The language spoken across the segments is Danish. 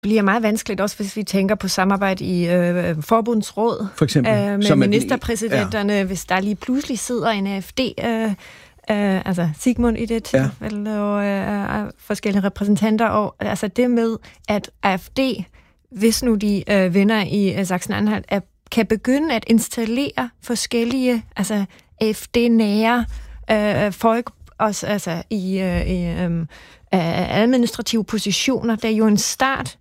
bliver meget vanskeligt, også hvis vi tænker på samarbejde i forbundsråd. For eksempel. Med ministerpræsidenterne, hvis der lige pludselig sidder en AFD, altså Sigmund i det tilfælde, og forskellige repræsentanter. Og altså det med, at AFD, hvis nu de vinder i Sachsen-Anhalt, kan begynde at installere forskellige AFD-nære folk, også altså i administrative positioner. Det er jo en start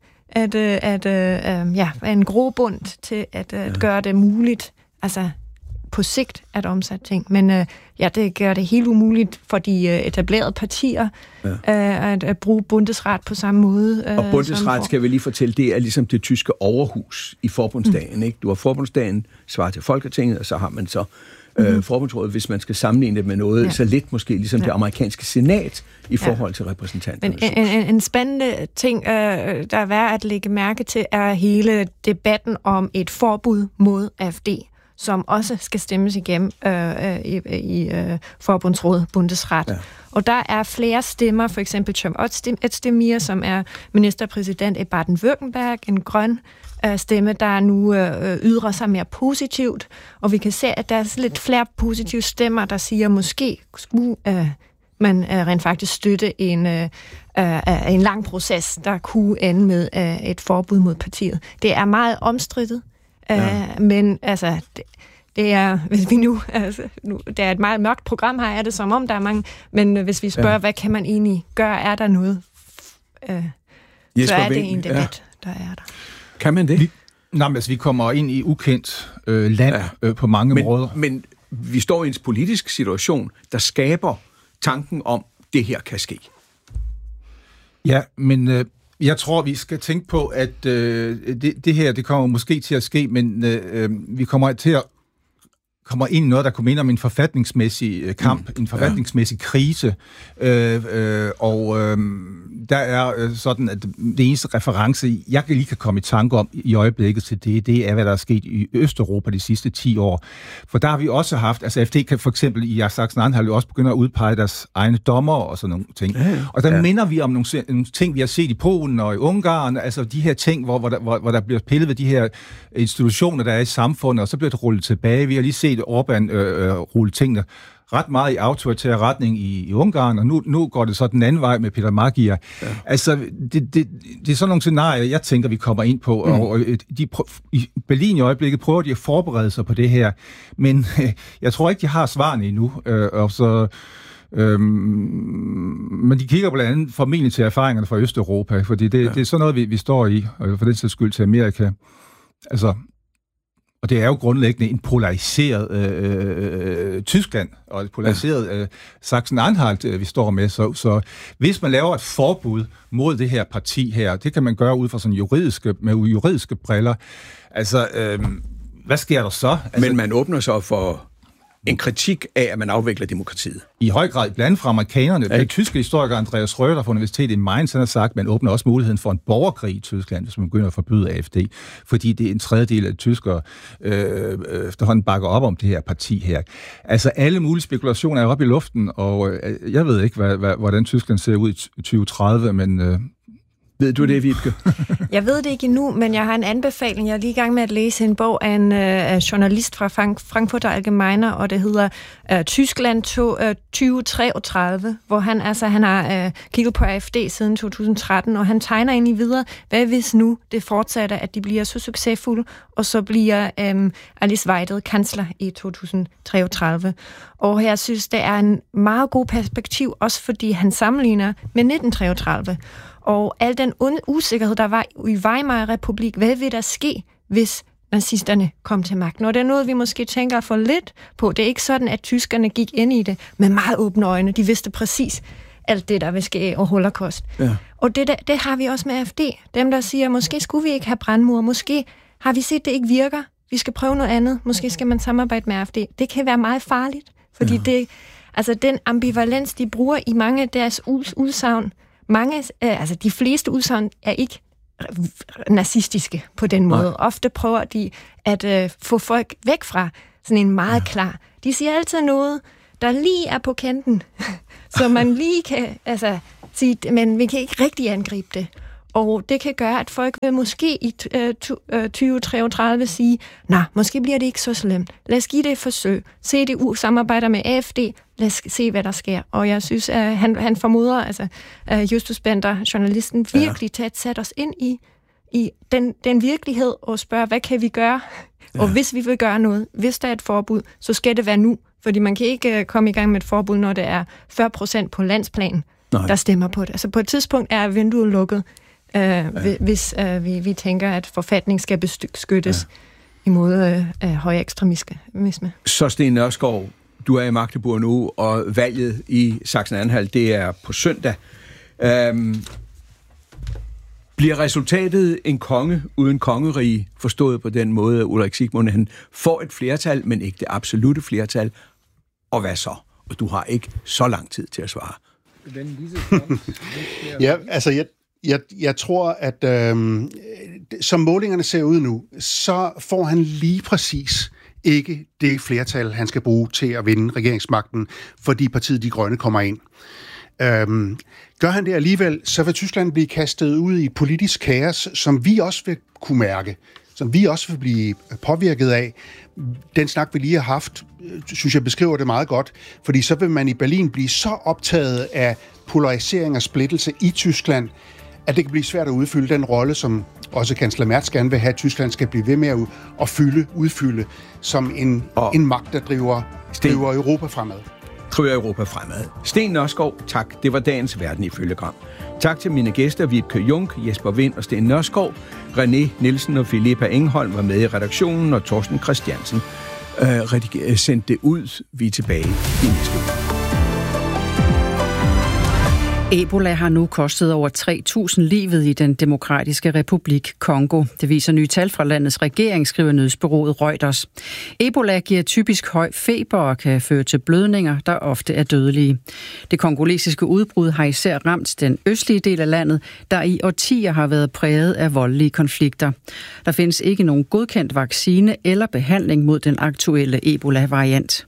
at en grobund til at gøre det muligt, altså på sigt at omsætte ting. Men det gør det helt umuligt for de etablerede partier at bruge Bundesrat på samme måde. Og Bundesrat, skal vi lige fortælle, det er ligesom det tyske overhus i forbundsdagen. Ikke? Du har forbundsdagen, svarer til Folketinget, og så har man så forbundsrådet, hvis man skal sammenligne det med noget så lidt måske ligesom det amerikanske senat i forhold til repræsentanterne. Men en spændende ting, der er værd at lægge mærke til, er hele debatten om et forbud mod AFD, som også skal stemmes igennem i forbundsrådet, Bundesrat. Ja. Og der er flere stemmer, for eksempel Cem Özdemir, som er ministerpræsident i Baden-Württemberg, en grøn stemme, der nu ydrer sig mere positivt, og vi kan se, at der er lidt flere positive stemmer, der siger, måske skulle man rent faktisk støtte en lang proces, der kunne ende med et forbud mod partiet. Det er meget omstridtet, men altså det er, hvis vi nu, det er et meget mørkt program her, er det som om der er mange, men hvis vi spørger, hvad kan man egentlig gøre, er der noget, så er det en debat, der er der. Kan man det? Vi kommer ind i ukendt land på mange måder. Men vi står i en politisk situation, der skaber tanken om, det her kan ske. Ja, men jeg tror, vi skal tænke på, at det her, det kommer måske til at ske, men vi kommer ind i noget, der kunne minde om en forfatningsmæssig kamp, en forfatningsmæssig krise, og der er sådan, at det eneste reference, jeg lige kan komme i tanke om i øjeblikket til det er, hvad der er sket i Østeuropa de sidste 10 år. For der har vi også haft, altså AfD kan for eksempel i Sachsen-Anhalt jo også begynde at udpege deres egne dommer og sådan nogle ting. Og der minder vi om nogle ting, vi har set i Polen og i Ungarn, altså de her ting, hvor der bliver pillet ved de her institutioner, der er i samfundet, og så bliver det rullet tilbage. Vi har lige set Orbán rulle tingene ret meget i autoritær retning i Ungarn, og nu går det så den anden vej med Peter Magyar. Ja. Altså, det er sådan nogle scenarier, jeg tænker, vi kommer ind på, og i Berlin i øjeblikket prøver de at forberede sig på det her, men jeg tror ikke, de har svarene endnu, og så men de kigger blandt andet formentlig til erfaringerne fra Østeuropa, fordi det er sådan noget, vi står i, og for den sags skyld til Amerika. Altså, og det er jo grundlæggende en polariseret Tyskland og et polariseret Sachsen-Anhalt, vi står med. Så hvis man laver et forbud mod det her parti her, det kan man gøre ud fra sådan juridiske briller. Altså, hvad sker der så? Altså, men man åbner så for en kritik af, at man afvikler demokratiet. I høj grad blandt fra amerikanerne. Den tyske historiker Andreas Röder fra Universitetet i Mainz, han har sagt, at man åbner også muligheden for en borgerkrig i Tyskland, hvis man begynder at forbyde AfD, fordi det er en tredjedel af tyskere efterhånden bakker op om det her parti her. Altså alle mulige spekulationer er oppe i luften, og jeg ved ikke, hvordan Tyskland ser ud i 2030, men ved du det, Vibeke? Jeg ved det ikke endnu, men jeg har en anbefaling. Jeg er lige i gang med at læse en bog af en journalist fra Frankfurter Allgemeiner, og det hedder Tyskland 2033, hvor han har kigget på AfD siden 2013, og han tegner egentlig videre, hvad hvis nu det fortsætter, at de bliver så succesfulde, og så bliver Alice Weidel kansler i 2033. Og jeg synes, det er en meget god perspektiv, også fordi han sammenligner med 1933. Og al den usikkerhed, der var i Weimar-republik, hvad vil der ske, hvis nazisterne kom til magten? Og det er noget, vi måske tænker for lidt på. Det er ikke sådan, at tyskerne gik ind i det med meget åbne øjne. De vidste præcis alt det, der vil ske og holocaust. Ja. Og det har vi også med AfD. Dem, der siger, måske skulle vi ikke have brandmure, måske har vi set, det ikke virker. Vi skal prøve noget andet. Måske skal man samarbejde med AfD. Det kan være meget farligt, fordi den ambivalens, de bruger i mange af deres udsagn, de fleste udsagn er ikke nazistiske på den måde. Nej. Ofte prøver de at få folk væk fra sådan en meget klar. De siger altid noget, der lige er på kanten, så man lige kan sige, men vi kan ikke rigtig angribe det. Og det kan gøre, at folk vil måske i 2033 sige, måske bliver det ikke så slemt. Lad os give det et forsøg. CDU samarbejder med AfD. Lad os se, hvad der sker. Og jeg synes, at han formoder, Justus Bender, journalisten, virkelig sat os ind i den virkelighed og spørger, hvad kan vi gøre? Ja. Og hvis vi vil gøre noget, hvis der er et forbud, så skal det være nu. Fordi man kan ikke komme i gang med et forbud, når det er 40% på landsplan, der stemmer på det. Altså på et tidspunkt er vinduet lukket, hvis vi tænker, at forfatning skal beskyttes imod høj ekstremisme. Så Steen Nørskov, du er i Magdeburg nu, og valget i Sachsen-Anhalt, det er på søndag. Bliver resultatet en konge uden kongerige, forstået på den måde, at Ulrik Sigmund han får et flertal, men ikke det absolute flertal? Og hvad så? Og du har ikke så lang tid til at svare. Ja, altså jeg tror, at som målingerne ser ud nu, så får han lige præcis ikke det flertal, han skal bruge til at vinde regeringsmagten, fordi partiet De Grønne kommer ind. Gør han det alligevel, så vil Tyskland blive kastet ud i politisk kaos, som vi også vil kunne mærke, som vi også vil blive påvirket af. Den snak, vi lige har haft, synes jeg beskriver det meget godt, fordi så vil man i Berlin blive så optaget af polarisering og splittelse i Tyskland, at det kan blive svært at udfylde den rolle, som også kansler Merz gerne vil have, at Tyskland skal blive ved med at udfylde som en magt, der driver Europa fremad. Steen Nørskov, tak. Det var dagens Verden ifølge Gram. Tak til mine gæster, Vibeke Jung, Jesper Wind og Steen Nørskov. René Nielsen og Filippa Engholm var med i redaktionen, og Torsten Christiansen sendte det ud. Vi er tilbage i næste uge. Ebola har nu kostet over 3.000 livet i den demokratiske republik Kongo. Det viser nye tal fra landets regering, skriver nyhedsbureauet Reuters. Ebola giver typisk høj feber og kan føre til blødninger, der ofte er dødelige. Det kongolesiske udbrud har især ramt den østlige del af landet, der i årtier har været præget af voldelige konflikter. Der findes ikke nogen godkendt vaccine eller behandling mod den aktuelle Ebola-variant.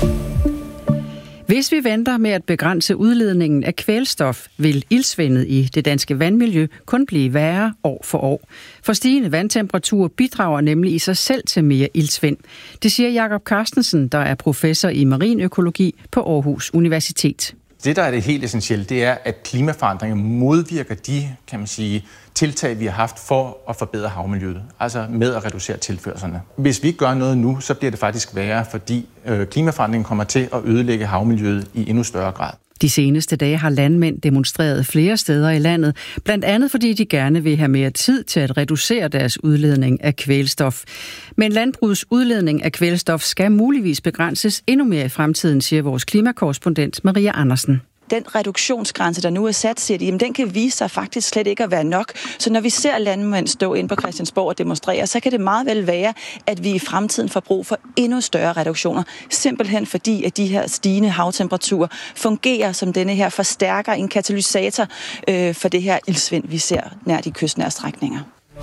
Hvis vi venter med at begrænse udledningen af kvælstof, vil iltsvindet i det danske vandmiljø kun blive værre år for år. For stigende vandtemperaturer bidrager nemlig i sig selv til mere iltsvind. Det siger Jakob Carstensen, der er professor i marinøkologi på Aarhus Universitet. Det, der er det helt essentielle, det er, at klimaforandringer modvirker de, kan man sige, tiltag, vi har haft for at forbedre havmiljøet, altså med at reducere tilførslerne. Hvis vi ikke gør noget nu, så bliver det faktisk værre, fordi klimaforandringen kommer til at ødelægge havmiljøet i endnu større grad. De seneste dage har landmænd demonstreret flere steder i landet, blandt andet fordi de gerne vil have mere tid til at reducere deres udledning af kvælstof. Men landbrugets udledning af kvælstof skal muligvis begrænses endnu mere i fremtiden, siger vores klimakorrespondent Maria Andersen. Den reduktionsgrænse, der nu er sat, siger de, jamen, den kan vise sig faktisk slet ikke at være nok. Så når vi ser landmænd stå ind på Christiansborg og demonstrere, så kan det meget vel være, at vi i fremtiden får brug for endnu større reduktioner. Simpelthen fordi, at de her stigende havtemperaturer fungerer som denne her forstærker, en katalysator for det her iltsvind, vi ser nær de kystnære strækninger.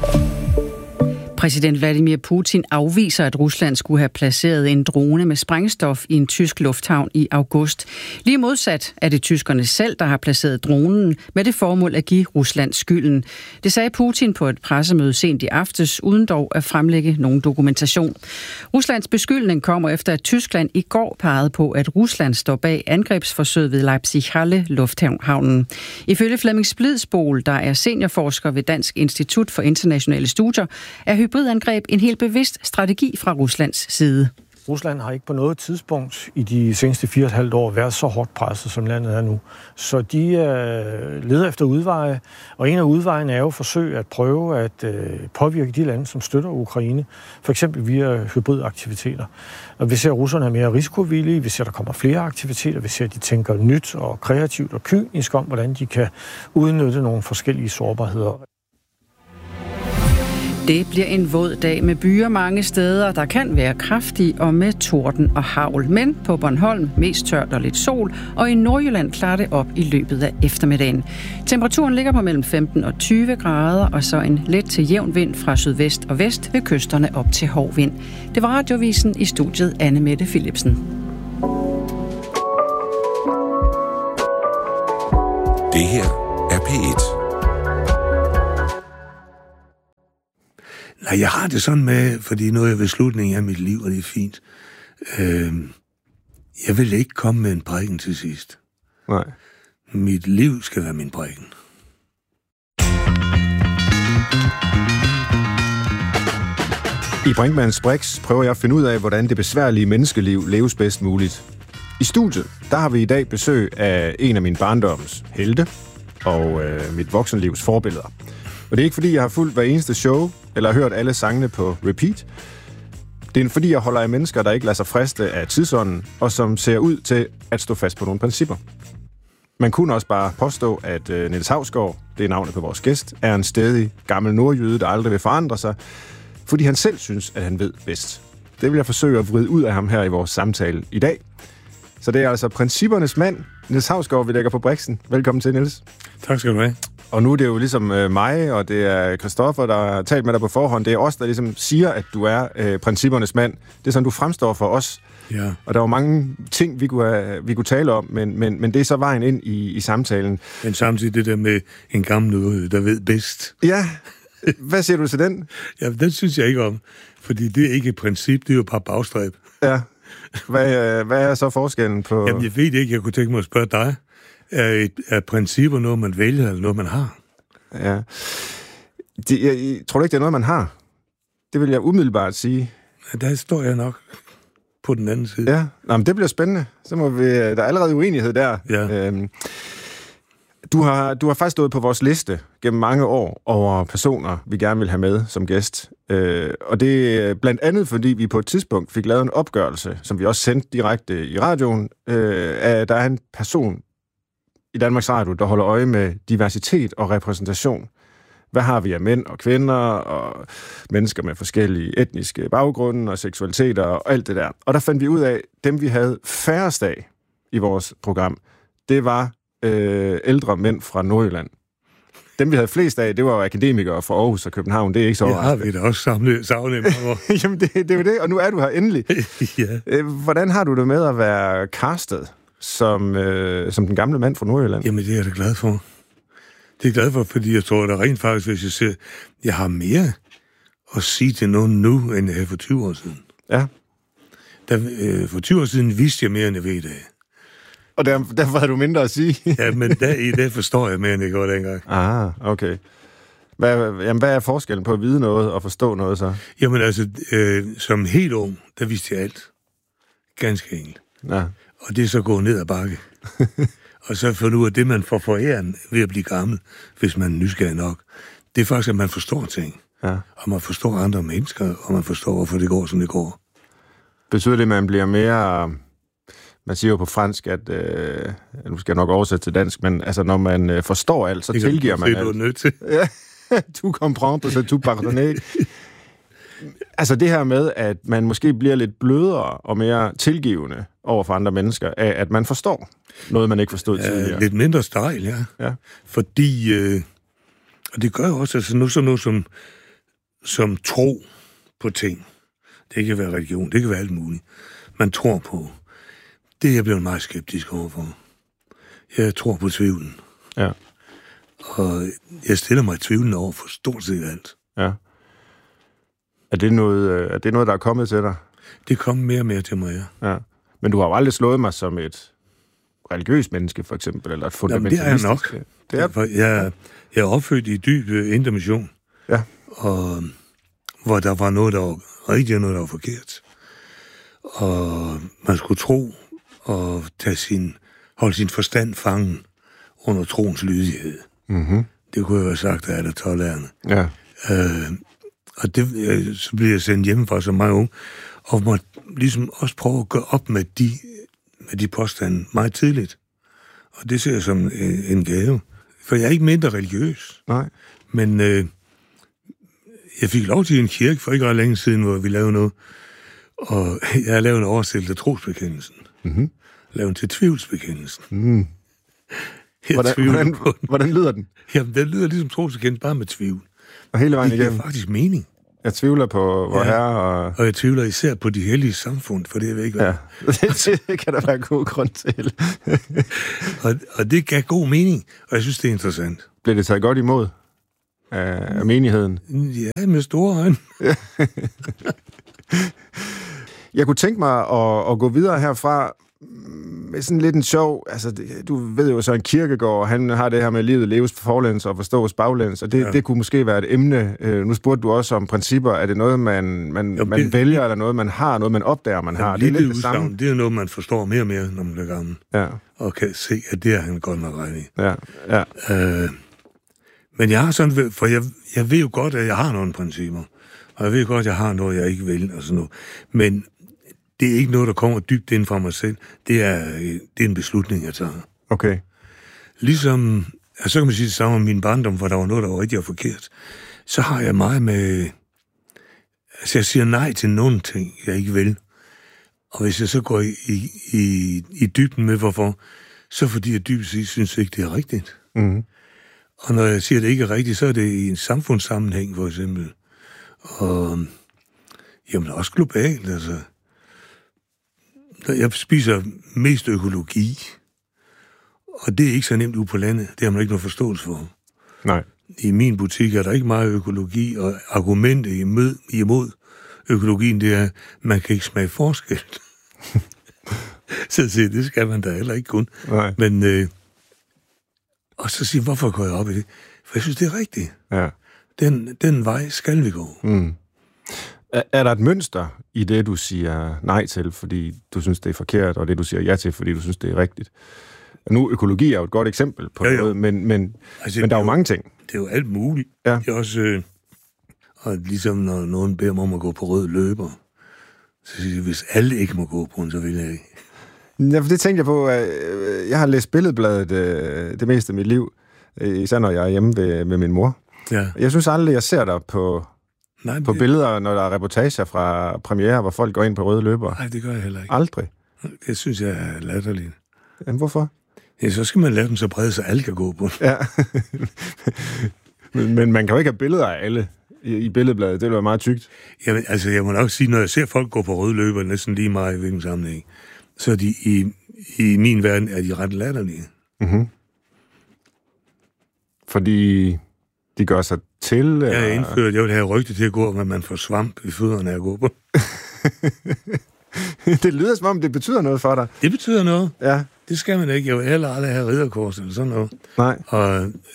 Præsident Vladimir Putin afviser, at Rusland skulle have placeret en drone med sprængstof i en tysk lufthavn i august. Lige modsat er det tyskerne selv, der har placeret dronen med det formål at give Rusland skylden. Det sagde Putin på et pressemøde sent i aftes, uden dog at fremlægge nogen dokumentation. Ruslands beskyldning kommer efter, at Tyskland i går pegede på, at Rusland står bag angrebsforsøget ved Leipzig-Halle lufthavnen. Ifølge Flemming Splidsbol, der er seniorforsker ved Dansk Institut for Internationale Studier, er hybridangreb en helt bevidst strategi fra Ruslands side. Rusland har ikke på noget tidspunkt i de seneste 4,5 år været så hårdt presset, som landet er nu. Så de leder efter udveje, og en af udvejene er jo forsøg at prøve at påvirke de lande, som støtter Ukraine, for eksempel via hybridaktiviteter. Og vi ser, at russerne er mere risikovillige, vi ser, at der kommer flere aktiviteter, vi ser, at de tænker nyt og kreativt og kynisk om, hvordan de kan udnytte nogle forskellige sårbarheder. Det bliver en våd dag med byer mange steder, der kan være kraftig og med torden og hagl. Men på Bornholm mest tørt og lidt sol, og i Nordjylland klarer det op i løbet af eftermiddagen. Temperaturen ligger på mellem 15 og 20 grader, og så en let til jævn vind fra sydvest og vest ved kysterne op til hård vind. Det var Radiovisen, i studiet Anne Mette Philipsen. Det her er P1. Nej, jeg har det sådan med, fordi nu er jeg ved slutningen af mit liv, og det er fint. Jeg vil ikke komme med en prædiken til sidst. Nej. Mit liv skal være min prædiken. I Brinkmanns Brix prøver jeg at finde ud af, hvordan det besværlige menneskeliv leves bedst muligt. I studiet, der har vi i dag besøg af en af min barndoms helte og mit voksenlivs forbilleder. Og det er ikke fordi, jeg har fulgt hver eneste show eller har hørt alle sangene på repeat. Det er fordi, jeg holder af mennesker, der ikke lader sig friste af tidsånden, og som ser ud til at stå fast på nogle principper. Man kunne også bare påstå, at Niels Hausgaard, det er navnet på vores gæst, er en stædig gammel nordjyde, der aldrig vil forandre sig, fordi han selv synes, at han ved bedst. Det vil jeg forsøge at vride ud af ham her i vores samtale i dag. Så det er altså princippernes mand, Niels Hausgaard, vi lægger på Brixen. Velkommen til, Niels. Tak skal du have. Og nu er det jo ligesom mig, og det er Christoffer, der har talt med dig på forhånd. Det er os, der ligesom siger, at du er princippernes mand. Det er sådan, du fremstår for os. Ja. Og der var mange ting, vi kunne tale om, men det er så vejen ind i samtalen. Men samtidig det der med en gammel nordjyde, der ved bedst. Ja, hvad siger du til den? Ja, den synes jeg ikke om, fordi det er ikke et princip, det er jo bare bagstræb. Ja, hvad er så forskellen på... Jamen, jeg ved ikke, jeg kunne tænke mig at spørge dig. Er principper noget, man vælger, eller noget, man har? Ja. Jeg tror du ikke, det er noget, man har? Det vil jeg umiddelbart sige. Ja, der står jeg nok på den anden side. Ja, nå, men det bliver spændende. Så må vi... Der er allerede uenighed der. Ja. Du har faktisk stået på vores liste gennem mange år over personer, vi gerne vil have med som gæst. Og det er blandt andet, fordi vi på et tidspunkt fik lavet en opgørelse, som vi også sendte direkte i radioen, at der er en person i Danmarks Radio, der holder øje med diversitet og repræsentation. Hvad har vi af mænd og kvinder og mennesker med forskellige etniske baggrunde og seksualiteter og alt det der. Og der fandt vi ud af, at dem vi havde færrest af i vores program, det var ældre mænd fra Nordjylland. Dem, vi havde flest af, det var jo akademikere fra Aarhus og København. Det er ikke så overraskende. Ja, vi har da også savnet i mange år. Jamen, det er jo det, og nu er du her endelig. Ja. Hvordan har du det med at være castet som den gamle mand fra Nordjylland? Jamen, det er jeg da glad for. Det er jeg glad for, fordi jeg tror, at der rent faktisk, hvis jeg ser, jeg har mere at sige til nogen nu, end jeg havde for 20 år siden. Ja. For 20 år siden vidste jeg mere, end jeg ved i dag. Og derfor havde du mindre at sige? Ja, men i dag forstår jeg mere, end jeg gjorde dengang. Ah, okay. Hvad er forskellen på at vide noget og forstå noget så? Jamen altså, som helt ung, der vidste jeg alt. Ganske enkelt. Ja. Og det er så gået ned ad bakke. Og så for nu, at det, man får foræren ved at blive gammel, hvis man er nysgerrig nok, det er faktisk, at man forstår ting. Ja. Og man forstår andre mennesker, og man forstår, hvorfor det går, som det går. Betyder det, at man bliver mere... Man siger jo på fransk, at... nu skal jeg nok oversætte til dansk, men altså, når man forstår alt, så tilgiver man alt. Det er du nødt til. Ja, tu comprends, så tu pardonner. Altså det her med, at man måske bliver lidt blødere og mere tilgivende over for andre mennesker, af at man forstår noget, man ikke forstod tidligere. Lidt mindre stejl, ja. Fordi... og det gør jo også, altså sådan noget som tro på ting. Det kan være religion, det kan være alt muligt. Man tror på. Det er jeg blevet meget skeptisk overfor. Jeg tror på tvivlen. Ja. Og jeg stiller mig tvivlen over for stort set alt. Ja. Er det noget, der er kommet til dig? Det er kommet mere og mere til mig, ja. Ja. Men du har jo aldrig slået mig som et religiøst menneske, for eksempel, eller et fundamentalistisk. Jamen, det er jeg nok. Jeg er opfødt i dyb intermission. Ja. Og hvor der var noget, der var rigtigt, og noget, der var forkert. Og man skulle tro og holde sin forstand fangen under troens lydighed. Mm-hmm. Det kunne jeg have sagt af alle 12'erne. Ja. Og så blev jeg sendt hjemmefra som meget ung, og måtte ligesom også prøve at gøre op med de påstande meget tidligt. Og det ser jeg som en gave. For jeg er ikke mindre religiøs. Nej. Men jeg fik lov til en kirke for ikke ret længe siden, hvor vi lavede noget. Og jeg har lavet en oversættelse af trosbekendelsen. Mm-hmm. Lavet til tvivlsbekendelsen. Mm. Hvordan lyder den? Jamen, den lyder ligesom trosbekendelsen, bare med tvivl. Og hele vejen igennem? Det giver faktisk mening. Jeg tvivler på vor Herre. Og jeg tvivler især på de hellige samfund, for det er ikke hvad. Ja, det kan der være god grund til. og det gav god mening, og jeg synes, det er interessant. Blev det taget godt imod af menigheden? Ja, med store øjne. Jeg kunne tænke mig at gå videre herfra med sådan lidt en sjov... Altså, du ved jo så en Kierkegaard, han har det her med, livet leves forlæns og forstås baglæns, og det kunne måske være et emne. Nu spurgte du også om principper. Er det noget, man vælger, eller noget, man har, noget, man opdager, man har? Det er lidt det samme. Det er noget, man forstår mere og mere, når man bliver gammel. Ja. Og kan se, at det er han godt nok ret i. Ja. Men jeg har sådan... For jeg ved jo godt, at jeg har nogle principper. Og jeg ved godt, at jeg har noget, jeg ikke vil, og sådan noget. Men det er ikke noget, der kommer dybt ind fra mig selv. Det er en beslutning, jeg tager. Okay. Ligesom... Altså, så kan man sige det samme om min barndom, hvor der var noget, der var rigtig og forkert. Så har jeg meget med... Altså, jeg siger nej til nogle ting, jeg ikke vil. Og hvis jeg så går i dybden med, hvorfor, så fordi jeg dybest set synes ikke, det er rigtigt. Mm. Og når jeg siger, at det ikke er rigtigt, så er det i en samfundssammenhæng, for eksempel. Og jamen også globalt, altså. Jeg spiser mest økologi, og det er ikke så nemt ude på landet. Det har man ikke noget forståelse for. Nej. I min butik er der ikke meget økologi, og argumentet imod økologien, det er, at man kan ikke smage forskel. Så det skal man da heller ikke kun. Nej. Men, og så siger hvorfor går jeg op i det? For jeg synes, det er rigtigt. Ja. Den vej skal vi gå. Mm. Er der et mønster i det, du siger nej til, fordi du synes, det er forkert, og det, du siger ja til, fordi du synes, det er rigtigt? Nu, økologi er jo et godt eksempel på noget, men der er jo mange ting. Det er jo alt muligt. Ja. Det er også, og ligesom når nogen beder mig om at gå på rød løber, så siger jeg, hvis alle ikke må gå på den, så vil jeg ikke. Ja, for det tænkte jeg på. Jeg har læst Billedbladet det meste af mit liv, især når jeg er hjemme med min mor. Ja. Jeg synes aldrig, jeg ser dig på billeder, når der er reportager fra premiere, hvor folk går ind på røde løber. Nej, det gør jeg heller ikke. Aldrig? Det synes jeg er latterligt. Jamen, hvorfor? Ja, så skal man lade dem så brede, så alle kan gå på. Ja. men man kan jo ikke have billeder af alle i Billedbladet. Det vil være meget tykt. Jamen, altså, jeg må nok sige, når jeg ser folk gå på røde løber, næsten lige meget i hvilken sammenhæng, så er de i min verden er de ret latterlige. Mm-hmm. Fordi de gør sig til? Jeg har indført, jeg vil have rygte til at gå, at man får svamp i fødderne af at gå på. Det lyder som om, det betyder noget for dig. Det betyder noget. Ja. Det skal man ikke. Jeg vil heller aldrig have ridderkors eller sådan noget. Nej. Og,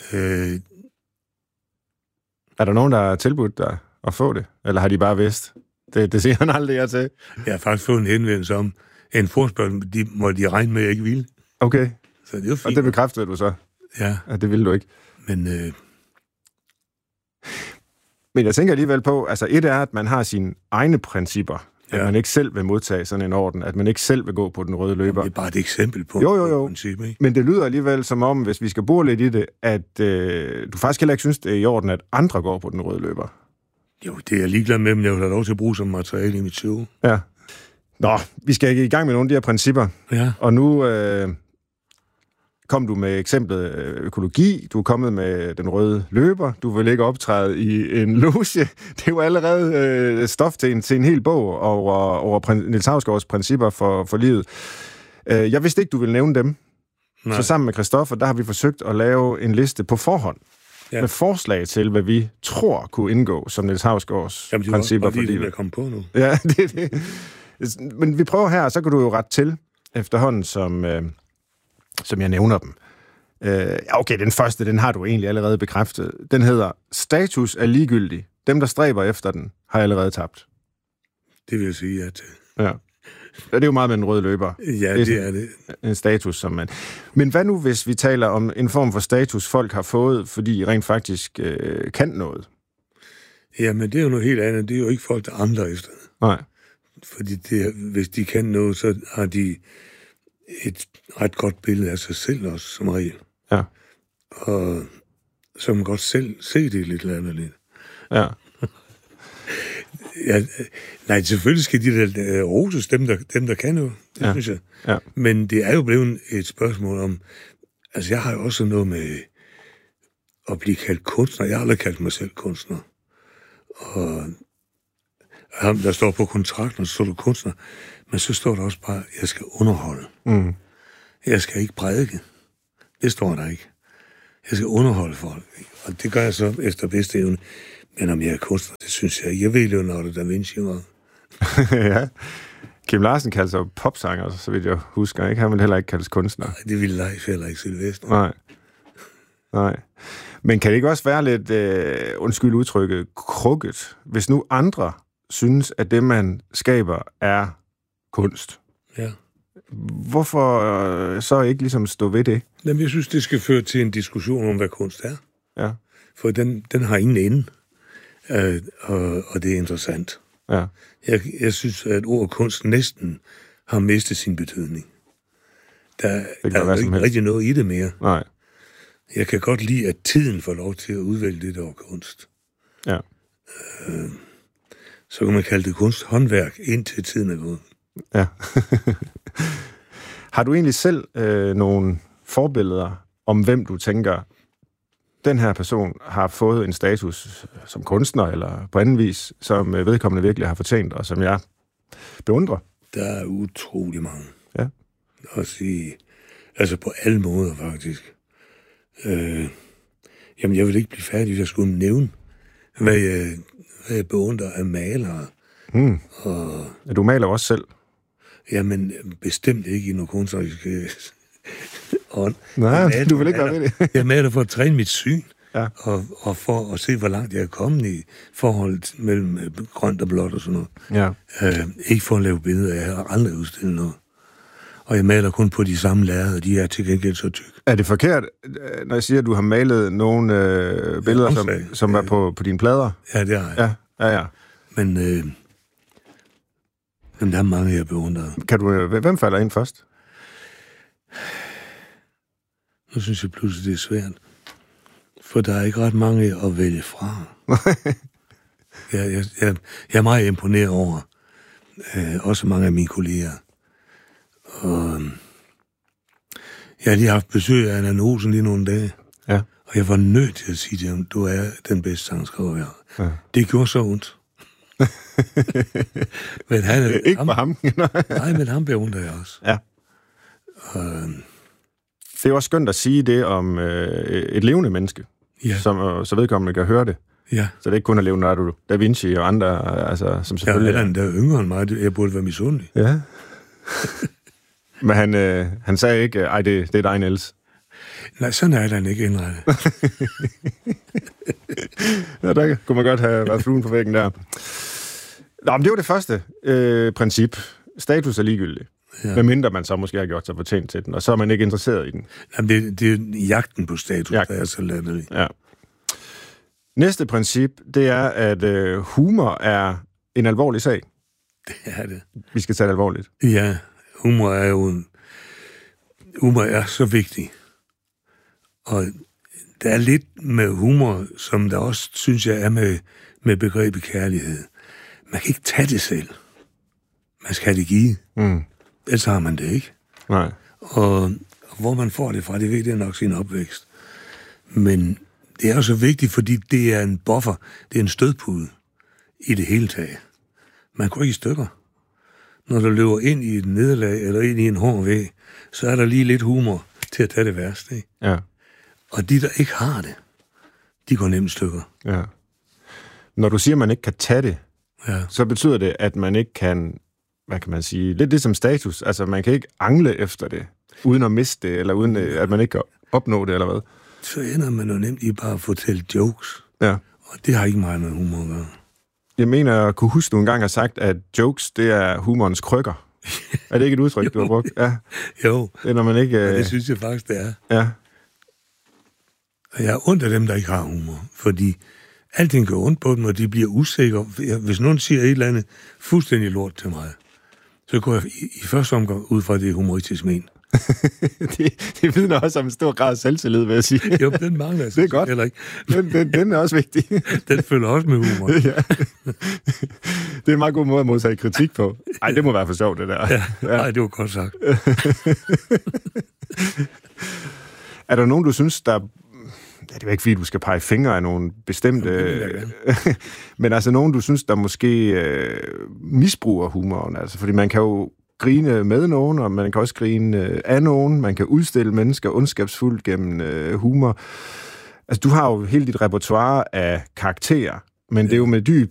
er der nogen, der har tilbudt dig at få det? Eller har de bare vidst? Det siger han aldrig, jeg til. Jeg har faktisk fået en henvendelse om en forespørgsel, må de regne med, at jeg ikke ville. Okay. Så det er jo fint. Og det bekræftede du så? Ja. At det ville du ikke? Men jeg tænker alligevel på, altså et er, at man har sine egne principper. At man ikke selv vil modtage sådan en orden. At man ikke selv vil gå på den røde løber. Det er bare et eksempel på jo. princip, ikke? Men det lyder alligevel som om, hvis vi skal bore lidt i det, at du faktisk heller ikke synes, det er i orden, at andre går på den røde løber. Jo, det er jeg ligeglad med, men jeg vil have lov til at bruge som materiale i mit show. Ja. Nå, vi skal ikke i gang med nogle af de her principper. Ja. Og nu kom du med eksemplet økologi, du er kommet med den røde løber, du vil ikke optræde i en loge. Det er jo allerede stof til en hel bog over Niels Hausgaards principper for livet. Jeg vidste ikke, du ville nævne dem. Nej. Så sammen med Christoffer, der har vi forsøgt at lave en liste på forhånd. Ja. Med forslag til, hvad vi tror kunne indgå som Niels Hausgaards principper for livet. Det er komme på nu. Ja, det. Men vi prøver her, så kan du jo rette til efterhånden, som jeg nævner dem. Okay, den første, den har du egentlig allerede bekræftet. Den hedder, status er ligegyldig. Dem, der stræber efter den, har allerede tabt. Det vil jeg sige ja til. Ja. Det er jo meget med en rød løber. Ja, det er det. En status, som man... Men hvad nu, hvis vi taler om en form for status, folk har fået, fordi de rent faktisk kan noget? Jamen, det er jo noget helt andet. Det er jo ikke folk, der amler efter det. Nej. Fordi hvis de kan noget, så har de et ret godt billede af sig selv også, som regel. Ja. Og så man godt selv se det lidt latterligt. Ja. Ja, nej, selvfølgelig skal de der roses, dem der kan jo, det synes jeg. Ja. Men det er jo blevet et spørgsmål om, altså jeg har jo også noget med at blive kaldt kunstner. Jeg har aldrig kaldt mig selv kunstner. Og ham, der står på kontrakten, så står du kunstner. Men så står der også bare, at jeg skal underholde. Mm. Jeg skal ikke prædike. Det står der ikke. Jeg skal underholde folk, ikke? Og det gør jeg så efter bedste evne. Men om jeg er kunstner, det synes jeg ikke. Jeg ved Leonardo da Vinci var. Ja. Kim Larsen kalder sig popsanger, så vidt jeg husker, ikke? Han vil heller ikke kaldes kunstner. Nej, det ville Leif heller ikke Nej. Sylvester. Men kan det ikke også være lidt, undskyld udtrykket, krukket, hvis nu andre synes, at det, man skaber, er kunst? Ja. Hvorfor så ikke ligesom stå ved det? Jamen, jeg synes, det skal føre til en diskussion om, hvad kunst er. Ja. For den har ingen ende, og det er interessant. Ja. Jeg synes, at ordet kunst næsten har mistet sin betydning. Der er ikke rigtig noget i det mere. Nej. Jeg kan godt lide, at tiden får lov til at udvælge det, der var kunst. Ja. Så kan man kalde det kunsthåndværk, indtil tiden er gået. Ja. Har du egentlig selv nogle forbilleder om, hvem du tænker, den her person har fået en status som kunstner, eller på anden vis, som vedkommende virkelig har fortjent, og som jeg beundrer? Der er utrolig mange. Ja. Altså på alle måder, faktisk. Jamen, jeg vil ikke blive færdig, hvis jeg skulle nævne, hvad jeg beundrer af malere. Og du maler også selv? Jamen, bestemt ikke i noget kunstnerisk ånd. Nej, du vil ikke være med det. Jeg maler for at træne mit syn, ja. og for at se, hvor langt jeg er kommet i forholdet mellem grønt og blåt og sådan noget. Ja. Ikke for at lave billeder, jeg har aldrig udstillet noget. Og jeg maler kun på de samme lærreder, og de er til gengæld så tykke. Er det forkert, når jeg siger, at du har malet nogle billeder, som er på dine plader? Ja, det har jeg. Ja. Men der er mange, jeg beundrer. Hvem falder ind først? Nu synes jeg pludselig, det er svært. For der er ikke ret mange at vælge fra. Jeg er meget imponeret over også mange af mine kolleger. Og jeg har lige haft besøg af Anna Olsen lige nogle dage. Ja. Og jeg var nødt til at sige til ham, du er den bedste sangskriver, jeg har. Ja. Det gjorde så ondt. Men han er ikke for ham. Nej, men ham beundrer jeg også. Ja. Det er også skønt at sige det om et levende menneske, som så vedkommende kan høre det. Ja. Så det er ikke kun at Leonardo da Vinci og andre, altså, som selvfølgelig... Ja, der er yngre end mig. Jeg burde være misundelig. Ja. Men han sagde ikke, det er dig, Niels. Nej, sådan er han ikke indrettet. Ja, der kunne man godt have været fluen på væggen der. Nå, men det var det første princip. Status er ligegyldig. Ja. Medmindre man så måske har gjort sig fortjent til den, og så er man ikke interesseret i den. Jamen, det er jagten på status, der er så latterlig. Ja. Næste princip, det er, at humor er en alvorlig sag. Det er det. Vi skal tage det alvorligt. Ja, humor er så vigtig. Og der er lidt med humor, som der også, synes jeg, er med begrebet kærlighed. Man kan ikke tage det selv. Man skal have det give. Ellers har man det ikke. Nej. Og hvor man får det fra, det ved jeg nok sin opvækst. Men det er også vigtigt, fordi det er en buffer, det er en stødpude i det hele taget. Man går ikke i stykker. Når du løber ind i et nederlag, eller ind i en hård væg, så er der lige lidt humor til at tage det værste, ikke? Ja. Og de, der ikke har det, de går nemt i stykker. Ja. Når du siger, at man ikke kan tage det, så betyder det, at man ikke kan, hvad kan man sige, lidt det som status. Altså, man kan ikke angle efter det, uden at miste det, eller uden at man ikke kan opnå det, eller hvad? Så ender man jo nemt i bare at fortælle jokes. Ja. Og det har ikke meget med humor at gøre. Jeg mener, at kunne huske, du engang har sagt, at jokes, det er humorens krykker. Er det ikke et udtryk, du har brugt? Ja. Jo. Det er, når man ikke... Ja, det synes jeg faktisk, det er. Ja. Og jeg er ondt af dem, der ikke har humor. Fordi alting går ondt på dem, og de bliver usikre. Hvis nogen siger et eller andet fuldstændig lort til mig, så går jeg i første omgang ud fra det humoristisk men. det vidner også om en stor grad af selvtillid, vil jeg sige. Jo, den mangler jeg. Det er godt. Ikke. Den er også vigtig. Den følger også med humor. Ja. Det er en meget god måde at modtage kritik på. Ej, det må være for sjovt, det der. Ja. Nej, det var godt sagt. Er der nogen, du synes, der... Ja, det er ikke, fordi du skal pege fingre af nogle bestemte... men altså nogen, du synes, der måske misbruger humoren. Altså, fordi man kan jo grine med nogen, og man kan også grine af nogen. Man kan udstille mennesker ondskabsfuldt gennem humor. Altså, du har jo hele dit repertoire af karakterer, men det er jo med dyb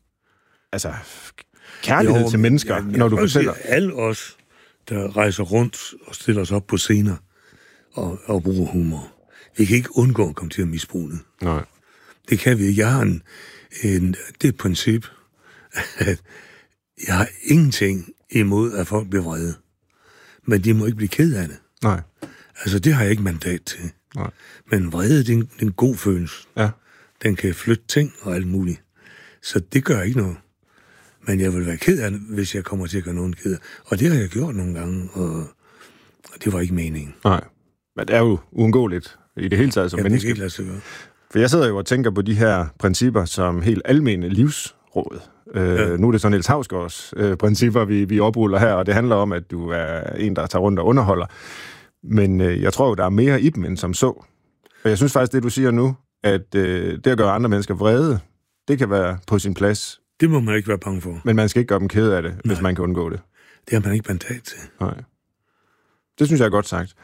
kærlighed til mennesker, når du fortæller. Alle os, der rejser rundt og stiller os op på scener og bruger humor, vi kan ikke undgå at komme til at misbruge det. Nej. Det kan vi ikke. Jeg har det er et princip, at jeg har ingenting imod, at folk bliver vrede. Men de må ikke blive ked af det. Nej. Altså, det har jeg ikke mandat til. Nej. Men vrede, det er en god følelse. Ja. Den kan flytte ting og alt muligt. Så det gør ikke noget. Men jeg vil være ked af det, hvis jeg kommer til at gøre nogen ked af. Og det har jeg gjort nogle gange, og det var ikke meningen. Nej. Men det er jo uundgåeligt i det hele taget som menneske. Det kan ikke lade sig gøre. For jeg sidder jo og tænker på de her principper som helt almene livsråd. Nu er det så Niels Hausgaards principper, vi opruller her, og det handler om, at du er en, der tager rundt og underholder. Men jeg tror jo, der er mere i dem end som så. Og jeg synes faktisk, det du siger nu, at det at gøre andre mennesker vrede, det kan være på sin plads. Det må man ikke være bange for. Men man skal ikke gøre dem ked af det, hvis man kan undgå det. Det har man ikke mandat til. Nej. Det synes jeg er godt sagt.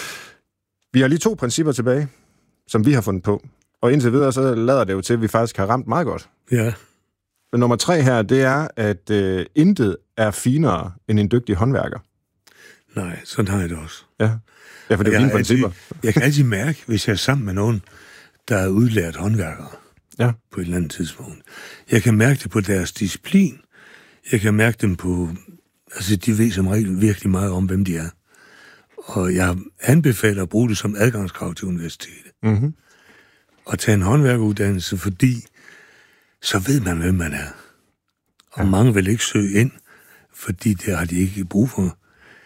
Vi har lige 2 principper tilbage, som vi har fundet på. Og indtil videre, så lader det jo til, at vi faktisk har ramt meget godt. Ja. Men nummer 3 her, det er, at intet er finere end en dygtig håndværker. Nej, sådan har jeg det også. Ja, for det er dine principper. Jeg kan altid mærke, hvis jeg er sammen med nogen, der er udlært håndværkere på et eller andet tidspunkt. Jeg kan mærke det på deres disciplin. Jeg kan mærke dem på... Altså, de ved som regel virkelig meget om, hvem de er. Og jeg anbefaler at bruge det som adgangskrav til universitetet. Mm-hmm. Og tage en håndværkeruddannelse, fordi så ved man, hvem man er. Og mange vil ikke søge ind, fordi det har de ikke brug for.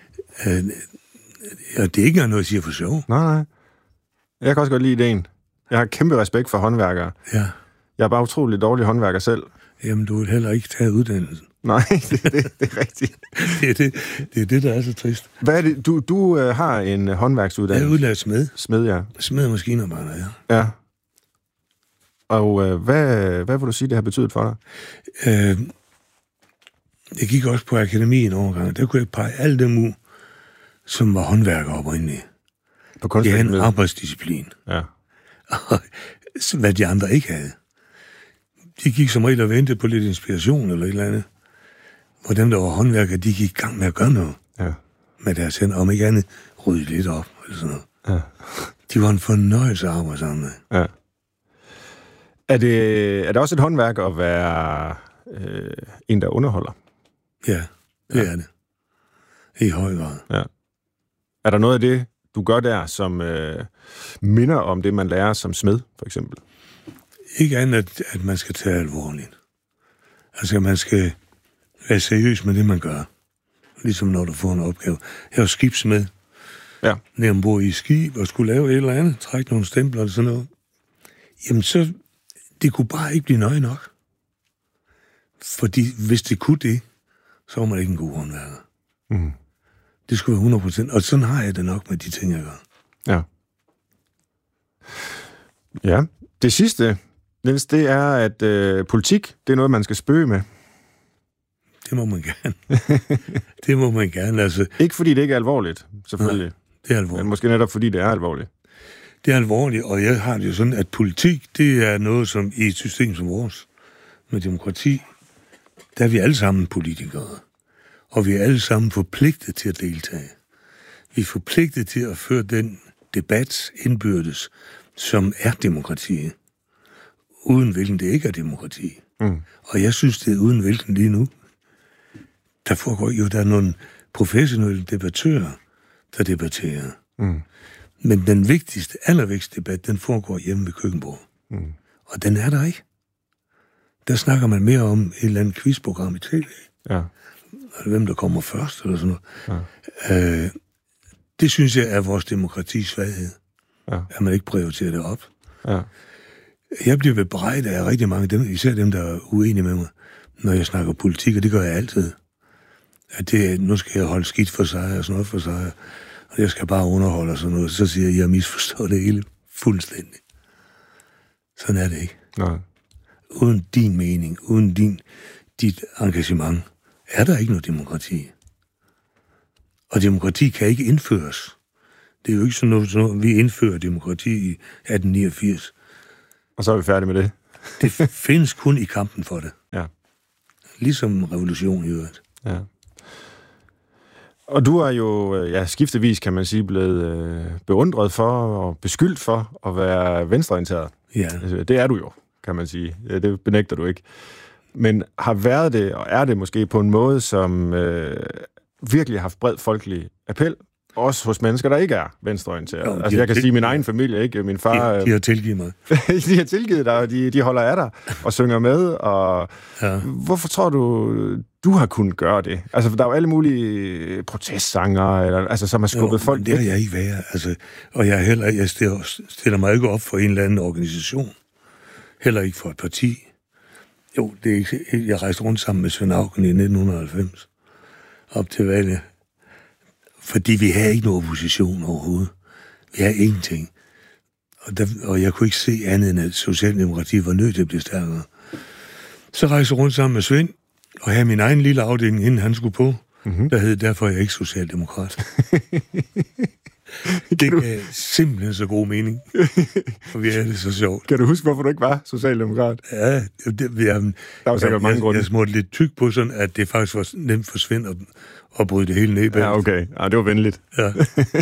Og det er ikke noget, jeg siger for sjov. Nej. Jeg kan også godt lide ideen. Jeg har kæmpe respekt for håndværkere. Ja. Jeg er bare utrolig dårlig håndværker selv. Jamen, du vil heller ikke tage uddannelsen. Nej, det er rigtigt. det er det, der er så trist. Hvad er det? Du har en håndværksuddannelse? Jeg er udlært smed. Smed, ja. Smed og maskinarbejder, ja. Ja. Og hvad vil du sige, det har betydet for dig? Jeg gik også på akademi en overgang. Der kunne jeg pege alle dem ud, som var håndværkere oprindeligt. De havde en arbejdsdisciplin. Ja. Og hvad de andre ikke havde. De gik som regel og ventede på lidt inspiration eller et eller andet. Hvor dem, der var håndværkere, de gik i gang med at gøre noget. Ja. Med deres hænder, om ikke andet, rydde lidt op eller sådan noget. Ja. De var en fornøjelse at arbejde sammen med. Ja. Er det også et håndværk at være en, der underholder? Ja, det er det. I høj grad. Ja. Er der noget af det, du gør der, som minder om det, man lærer som smed, for eksempel? Ikke andet, at man skal tage alvorligt. Altså, man skal være seriøs med det, man gør. Ligesom når du får en opgave. Jeg var skibsmed. Ja. Nede ombord i skib og skulle lave et eller andet. Trække nogle stempler eller sådan noget. Jamen, så... Det kunne bare ikke blive nøje nok. Fordi hvis det kunne det, så var man ikke en god håndværker. Mm. Det skulle være 100%. Og sådan har jeg det nok med de ting, jeg gør. Ja. Ja. Det sidste, Niels, det er, at politik, det er noget, man skal spøge med. Det må man gerne. Det må man gerne, altså. Ikke fordi det ikke er alvorligt, selvfølgelig. Nej, det er alvorligt. Men måske netop fordi det er alvorligt. Det er alvorligt, og jeg har det jo sådan, at politik, det er noget, som i et system som vores, med demokrati, der er vi alle sammen politikere. Og vi er alle sammen forpligtet til at deltage. Vi er forpligtet til at føre den debat indbyrdes, som er demokrati. Uden hvilken det ikke er demokrati. Mm. Og jeg synes, det er uden hvilken lige nu. Der foregår jo, der er nogle professionelle debattører, der debatterer. Mm. Men den vigtigste, allervigtigste debat, den foregår hjemme ved køkkenbordet. Mm. Og den er der ikke. Der snakker man mere om et eller andet quizprogram i tv. Ja. Hvem der kommer først, eller sådan noget. Ja. Det synes jeg er vores demokratis svaghed. Ja. At man ikke prioriterer det op. Ja. Jeg bliver bebrejdet af rigtig mange, dem, især dem, der er uenige med mig, når jeg snakker politik, og det gør jeg altid. At nu skal jeg holde skidt for sig, og sådan noget for sig, og jeg skal bare underholde og sådan noget. Så siger jeg, at jeg misforstår det hele fuldstændig. Sådan er det ikke. Nej. Uden din mening, uden dit engagement, er der ikke noget demokrati. Og demokrati kan ikke indføres. Det er jo ikke sådan noget, vi indfører demokrati i 1889. Og så er vi færdige med det. Det findes kun i kampen for det. Ja. Ligesom revolution i øvrigt. Ja. Og du er jo skiftevis, kan man sige, blevet beundret for og beskyldt for at være venstreorienteret. Ja. Det er du jo, kan man sige. Det benægter du ikke. Men har været det, og er det måske på en måde, som virkelig har haft bred folkelig appel, også hos mennesker, der ikke er venstreorienterede. Altså, jeg kan sige min egen familie, ikke? Min far... De har tilgivet mig. De har tilgivet dig, og de holder af dig og synger med, og hvorfor tror du har kunnet gøre det? Altså, der er jo alle mulige protestsanger, som har skubbet folk. Det har jeg ikke været. Altså, og jeg stiller mig ikke op for en eller anden organisation. Heller ikke for et parti. Jo, det er ikke, jeg rejste rundt sammen med Svend Auken i 1990. Op til valget. Fordi vi havde ikke nogen opposition overhovedet. Vi havde ingenting. Og jeg kunne ikke se andet end, at Socialdemokratiet var nødt til at blive stærkere. Så rejste jeg rundt sammen med Svend, og havde min egen lille afdeling, inden han skulle på. Mm-hmm. Der hed derfor jeg ikke socialdemokrat. Det gav simpelthen så god mening. For vi havde det så sjovt. Kan du huske, hvorfor du ikke var socialdemokrat? Ja, der var sikkert mange grunde. Jeg smurte lidt tyk på sådan, at det faktisk var nemt for Svend at bryde det hele ned bag. Ja, okay. Ja, det var venligt. Ja.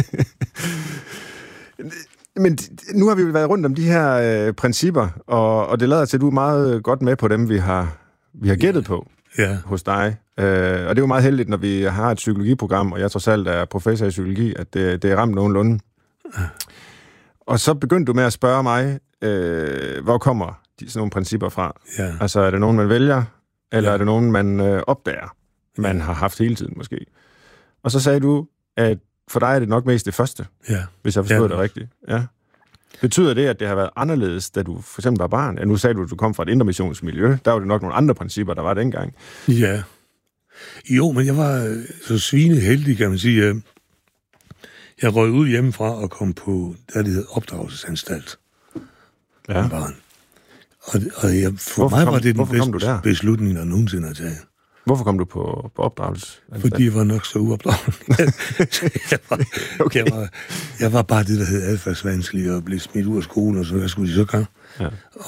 Men nu har vi været rundt om de her principper, og det lader til, at du er meget godt med på dem, vi har gættet på hos dig. Og det er jo meget heldigt, når vi har et psykologiprogram, og jeg trods alt er professor i psykologi, at det er ramt nogenlunde. Og så begyndte du med at spørge mig, hvor kommer sådan nogle principper fra? Ja. Altså, er det nogen, man vælger, eller er det nogen, man opdager, man har haft hele tiden måske? Og så sagde du, at for dig er det nok mest det første, hvis jeg forstod det rigtigt. Ja. Betyder det, at det har været anderledes, da du for eksempel var barn? Ja, nu sagde du, at du kom fra et indremissionsk-miljø. Der var det nok nogle andre principper, der var dengang. Ja. Jo, men jeg var så svinet heldig, kan man sige. Jeg røg ud hjemmefra og kom på, der det hedder opdragelsesanstalt. Ja. Barn. For mig var det den bedste beslutning, der nogensinde har taget. Hvorfor kom du på opdragelsesanstalt? Fordi jeg var nok så uopdragende. Jeg var bare det, der hed adfærdsvanskelig, og blev smidt ud af skolen, og så hvad skulle de så gøre? Ja.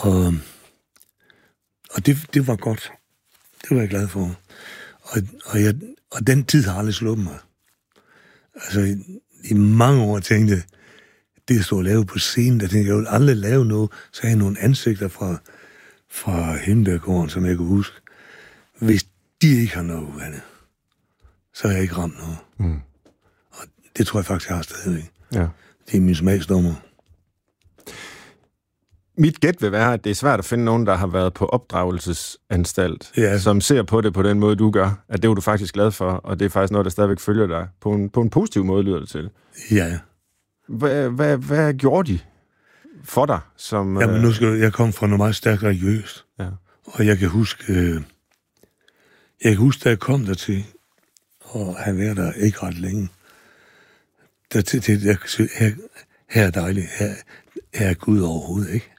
Og det var godt. Det var jeg glad for. Og den tid har aldrig sluppet mig. Altså, i mange år tænkte jeg, det at stå og lave på scenen, der tænkte jeg ville aldrig lave noget, så havde jeg nogle ansigter fra Himmelbjerggården, som jeg kunne huske. Hvis de ikke har noget uvandet, så har jeg ikke ramt noget. Mm. Og det tror jeg faktisk, jeg har stadigvæk. Ja. Det er min smagsdommer. Mit gæt vil være, at det er svært at finde nogen, der har været på opdragelsesanstalt, som ser på det på den måde, du gør. At det er du faktisk glad for, og det er faktisk noget, der stadigvæk følger dig. På en positiv måde, lyder det til. Ja. Hvad gjorde de for dig? Jamen, nu skal jeg komme fra noget meget stærkt religiøst. Ja. Og jeg kan huske, da jeg kom dertil, og han været der ikke ret længe. Her er dejligt. Her er Gud overhovedet, ikke?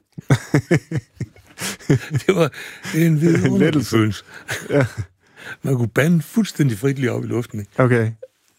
Det var en vidunderlig følelse. Ja. Man kunne bande fuldstændig frit lige op i luften, ikke? Okay.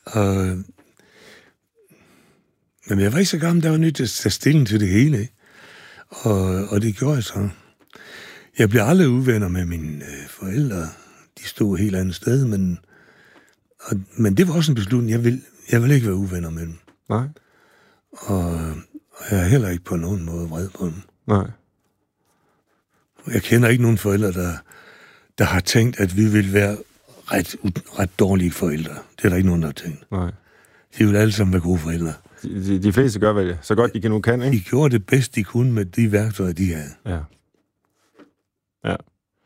Men jeg var ikke så gammel, der var nødt til at tage stilling til det hele, ikke? Og det gjorde jeg så. Jeg blev aldrig uvenner med mine forældre. De stod et helt andet sted, men det var også en beslutning. Jeg vil ikke være uvenner med dem. Nej. Og jeg er heller ikke på nogen måde vred på dem. Nej. Jeg kender ikke nogen forældre, der har tænkt, at vi vil være ret dårlige forældre. Det er der ikke nogen, der har tænkt. Nej. De vil alle sammen være gode forældre. De fleste gør vel så godt, de nu kan, ikke? De gjorde det bedst, de kunne med de værktøjer, de havde. Ja. Ja.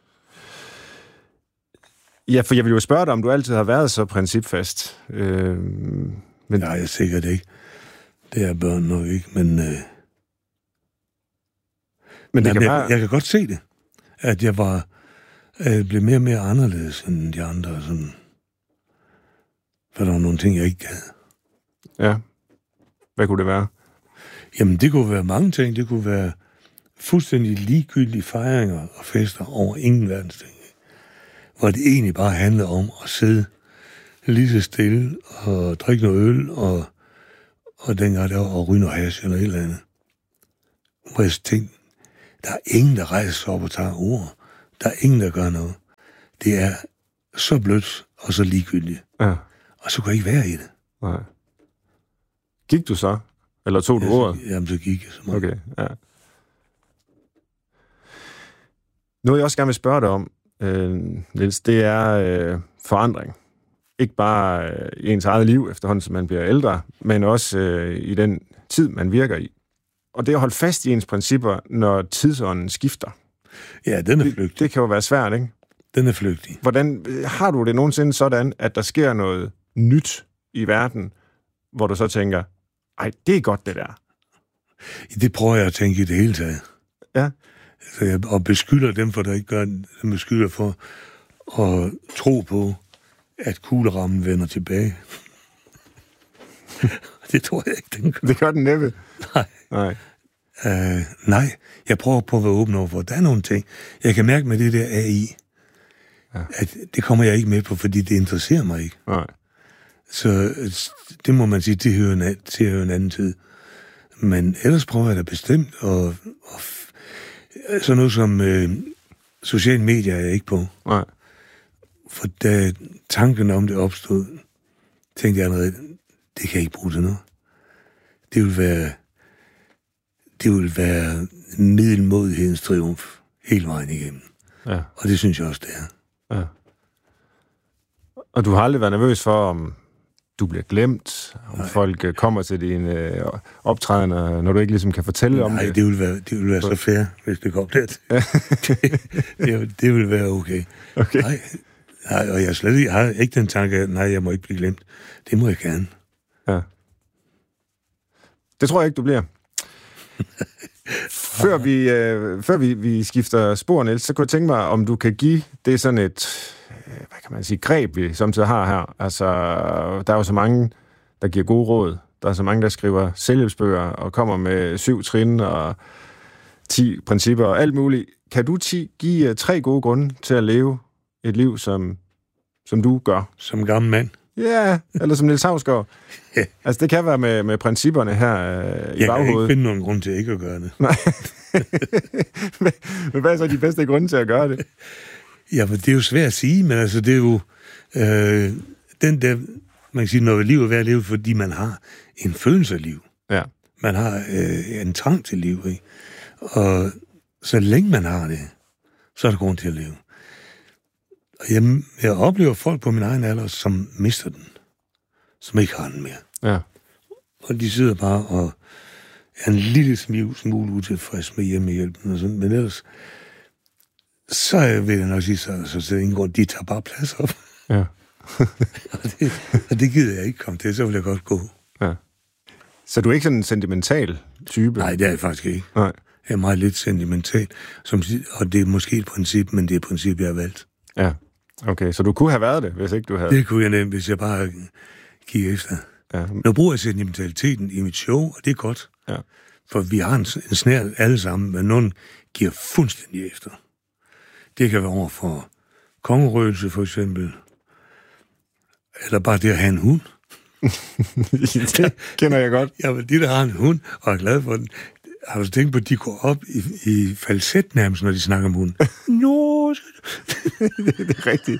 Ja, for jeg vil jo spørge dig, om du altid har været så principfast. Men nej, jeg er sikkert ikke. Det er børn nok ikke, men det kan jeg kan godt se det, at jeg blev mere og mere anderledes end de andre. Sådan. For der var nogle ting, jeg ikke gad. Ja. Hvad kunne det være? Jamen, det kunne være mange ting. Det kunne være fuldstændig ligegyldige fejringer og fester over ingen verdens ting. Hvor det egentlig bare handlede om at sidde lige så stille og drikke noget øl, og dengang der var og ryge noget hash eller et eller andet. Hvor jeg tænkte, der er ingen, der rejser sig op og tager ord. Der er ingen, der gør noget. Det er så blødt og så ligegyldigt. Ja. Og så kunne jeg ikke være i det. Nej. Gik du så? Eller tog du ordet? Jamen, så gik jeg så meget. Okay, ja. Noget, jeg også gerne vil spørge dig om, Niels, det er forandring. Ikke bare i ens eget liv, efterhånden som man bliver ældre, men også i den tid, man virker i. Og det er at holde fast i ens principper, når tidsånden skifter. Ja, den er flygtig. Det kan jo være svært, ikke? Den er flygtig. Hvordan har du det nogensinde sådan, at der sker noget nyt i verden, hvor du så tænker, ej, det er godt, det der? Det prøver jeg at tænke i det hele taget. Ja. Og beskylder dem, for der ikke gør dem, beskylder for at tro på, at kuglerammen vender tilbage. Det tror jeg ikke, den gør. Det gør den næppe. Nej. Nej, jeg prøver på at være åben over for. Der er nogle ting. Jeg kan mærke med det der AI, at det kommer jeg ikke med på, fordi det interesserer mig ikke. Nej. Så det må man sige, det hører en anden tid. Men ellers prøver jeg da bestemt, og sådan noget som sociale medier er jeg ikke på. Nej. For da tanken om det opstod, tænkte jeg allerede, det kan jeg ikke bruge til noget. Det vil være middelmodighedens triumf hele vejen igennem. Ja. Og det synes jeg også, det er. Ja. Og du har aldrig været nervøs for, om du bliver glemt, om folk kommer til dine optrædener, når du ikke ligesom kan fortælle om det? Nej, det vil være så fair, hvis det går lidt. det vil være okay. Nej, og jeg har ikke den tanke, at nej, jeg må ikke blive glemt. Det må jeg gerne. Det tror jeg ikke, du bliver. Før vi skifter spor, Niels, så kunne jeg tænke mig, om du kan give det sådan et, hvad kan man sige, greb, vi samtidig har her. Altså, der er jo så mange, der giver gode råd. Der er så mange, der skriver selvhjælpsbøger og kommer med 7 trin og 10 principper og alt muligt. Kan du give 3 gode grunde til at leve et liv, som du gør? Som gammel mand? Ja, eller som Niels Hausgaard. Altså, det kan være med principperne her i baghovedet. Jeg kan ikke finde nogen grund til ikke at gøre det. Nej. Men hvad er så de bedste grunde til at gøre det? Ja, men det er jo svært at sige, men altså, det er jo den der, man kan sige, når livet er værd at leve, fordi man har en følelse af liv. Ja. Man har en trang til liv, ikke? Og så længe man har det, så er der grund til at leve. Og jeg oplever folk på min egen alder, som mister den. Som ikke har den mere. Ja. Og de sidder bare og er en lille smule utilfreds med hjemmehjælpen og sådan. Men ellers, så vil jeg nok sige, så indgår, de tager bare plads op. Ja. og det gider jeg ikke komme til, så vil jeg godt gå. Ja. Så du er ikke sådan en sentimental type? Nej, det er jeg faktisk ikke. Nej. Jeg er meget lidt sentimental, og det er måske et princip, men det er et princip, jeg har valgt. Ja, okay. Så du kunne have været det, hvis ikke du havde... Det kunne jeg nemt, hvis jeg bare gik efter. Ja. Nu bruger jeg sentimentaliteten i mit show, og det er godt. Ja. For vi har en snært alle sammen, men nogen giver fuldstændig efter. Det kan være over for kongerøgelse, for eksempel. Eller bare det at have en hund. Det kender jeg godt. Ja, men de, der har en hund, og er glad for den, har du tænkt på, at de går op i falset nærmest, når de snakker om hunden? Nå, det er rigtigt.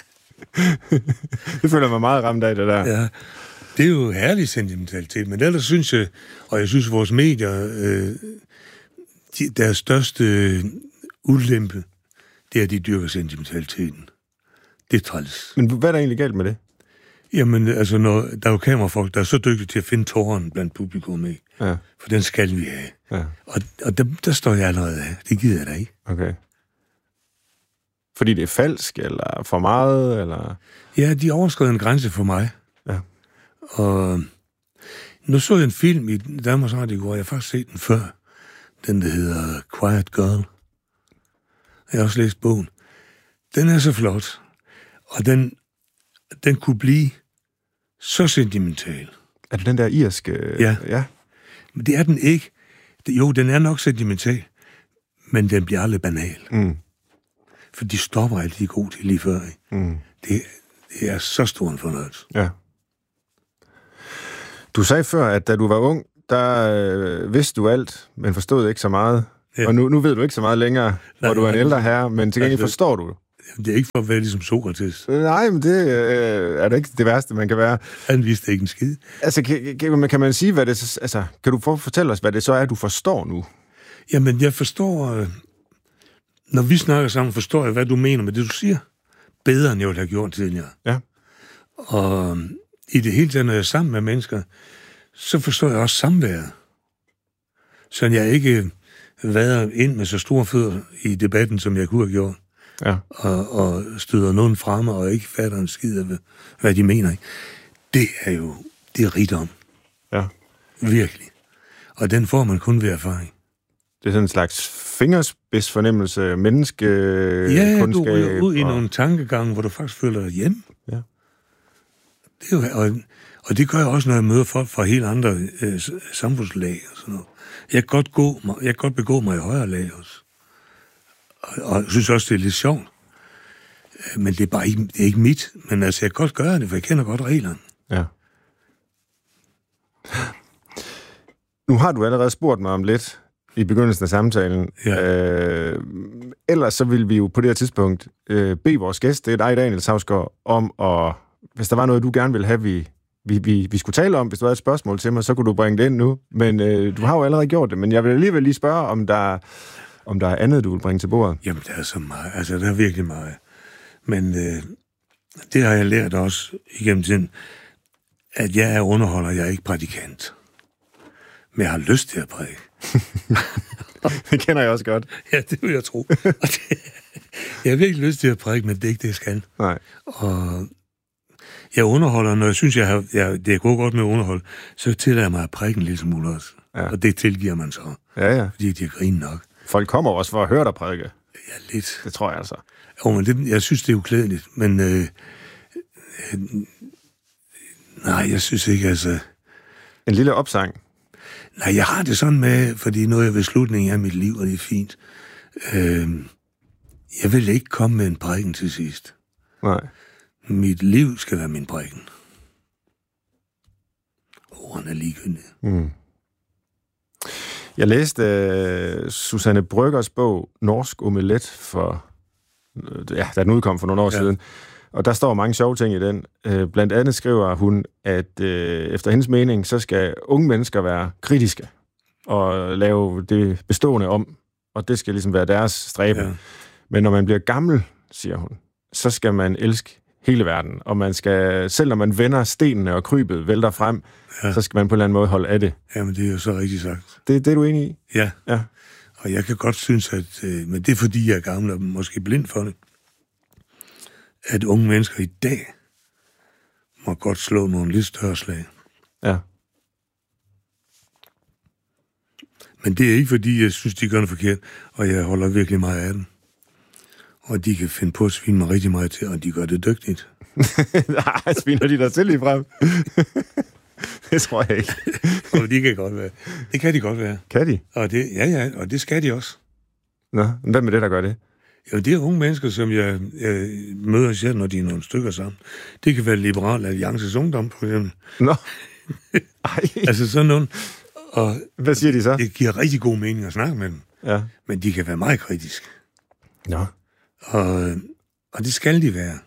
Det føler mig meget ramt af, det der. Ja, det er jo herlig sentimentalitet, men ellers synes jeg, og jeg synes, vores medier, deres største ulempe, det er, at de dyrker sentimentaliteten. Det er træls. Men hvad er der egentlig galt med det? Jamen, altså, der er jo kamerafolk, der er så dygtige til at finde tåreren blandt publikum, ikke? Ja. For den skal vi have. Ja. Og der står jeg allerede af. Det gider jeg da ikke. Okay. Fordi det er falsk, eller for meget, eller... Ja, de overskred en grænse for mig. Ja. Og nu så jeg en film i Danmarks Radio i går, jeg har faktisk set den før. Den, der hedder Quiet Girl. Jeg har også læst bogen. Den er så flot. Og den kunne blive så sentimental. Er det den der irske... Ja. Men det er den ikke. Jo, den er nok sentimental, men den bliver aldrig banal. Mm. For de stopper altid god til lige før. Ikke? Mm. Det Det er så stor en fornøjelse. Ja. Du sagde før, at da du var ung, der vidste du alt, men forstod ikke så meget. Ja. Og nu ved du ikke så meget længere, hvor du er en ældre herre, men til gengæld forstår du. Det er ikke for at være ligesom Sokrates. Nej, men det er da ikke det værste, man kan være. Han vidste ikke en skid. Altså, kan man sige, hvad det altså, kan du fortælle os, hvad det så er, du forstår nu? Jamen, jeg forstår... Når vi snakker sammen, forstår jeg, hvad du mener med det, du siger. Bedre, end jeg ville have gjort tidligere. Ja. Og i det hele taget, når jeg er sammen med mennesker, så forstår jeg også samværet. Så jeg ikke vader ind med så store fødder i debatten, som jeg kunne have gjort. Ja. Og støder nogen fremme, og ikke fatter en skid af, hvad de mener. Det er rigdom. Ja. Virkelig. Og den får man kun ved erfaring. Det er sådan en slags fingerspidsfornemmelse, menneskekundskab. Ja, du ryger ud i nogle tankegange, hvor du faktisk føler dig hjemme. Ja. Det er jo, og det gør jeg også, når jeg møder folk fra helt andre samfundslag og sådan noget. Jeg kan godt begå mig i højere lag også. Og jeg synes også, det er lidt sjovt. Men det er bare ikke, det er ikke mit. Men altså, jeg kan godt gøre det, for jeg kender godt reglerne. Ja. Nu har du allerede spurgt mig om lidt i begyndelsen af samtalen. Ja. Ellers så vil vi jo på det her tidspunkt bede vores gæst, det er dig, Daniel Sausgaard, om at, hvis der var noget, du gerne ville have, vi skulle tale om, hvis du havde et spørgsmål til mig, så kunne du bringe det ind nu. Men du har jo allerede gjort det, men jeg vil alligevel lige spørge, om der er andet, du vil bringe til bordet. Jamen, der er så meget. Altså, der er virkelig meget. Men det har jeg lært også igennem tiden, at jeg er underholder, jeg er ikke prædikant. Men jeg har lyst til at prædike. Det kender jeg også godt. Ja, det vil jeg tro. Jeg har virkelig lyst til at prædike, men det er ikke det, jeg skal. Nej. Og jeg underholder, når jeg synes, det går godt med at underholde, så tillader jeg mig at prædike en lille smule også. Ja. Og det tilgiver man så. Ja. Fordi de har grinet nok. Folk kommer også for at høre dig prædike. Ja, lidt. Det tror jeg altså. Jo, men jeg synes, det er uklædeligt. Men nej, jeg synes ikke, altså... En lille opsang. Nej, jeg har det sådan med, fordi nu er jeg ved slutningen af mit liv, og det er fint. Jeg vil ikke komme med en prædiken til sidst. Nej. Mit liv skal være min prædiken. Ordene er ligegyldige. Mm. Jeg læste Susanne Bryggers bog Norsk Omelet da den udkom for nogle år siden. Og der står mange sjove ting i den. Blandt andet skriver hun, at efter hendes mening, så skal unge mennesker være kritiske og lave det bestående om. Og det skal ligesom være deres stræbe. Ja. Men når man bliver gammel, siger hun, så skal man elske hele verden. Og man skal, selv når man vender stenene og krybet vælter frem, så skal man på en eller anden måde holde af det. Jamen, det er jo så rigtigt sagt. Det er du enig i? Ja. Og jeg kan godt synes, at men det er fordi, jeg er gammel og måske blind for det, at unge mennesker i dag må godt slå nogle lidt større slag. Ja. Men det er ikke fordi, jeg synes, de gør noget forkert, og jeg holder virkelig meget af dem. Og de kan finde på at svine mig rigtig meget til, og de gør det dygtigt. Nej, sviner de dig til lige frem? Det tror jeg ikke. Og det kan godt være. Det kan de godt være. Kan de? Og det, ja, og det skal de også. Nå, men hvad med det, der gør det? Jo, det er unge mennesker, som jeg møder selv, når de er nogle stykker sammen. Det kan være Liberal Alliances Ungdom, for eksempel. Nå. Altså sådan nogen. Og hvad siger de så? Det giver rigtig god mening at snakke med dem. Ja. Men de kan være meget kritiske. Nå. Og det skal de være.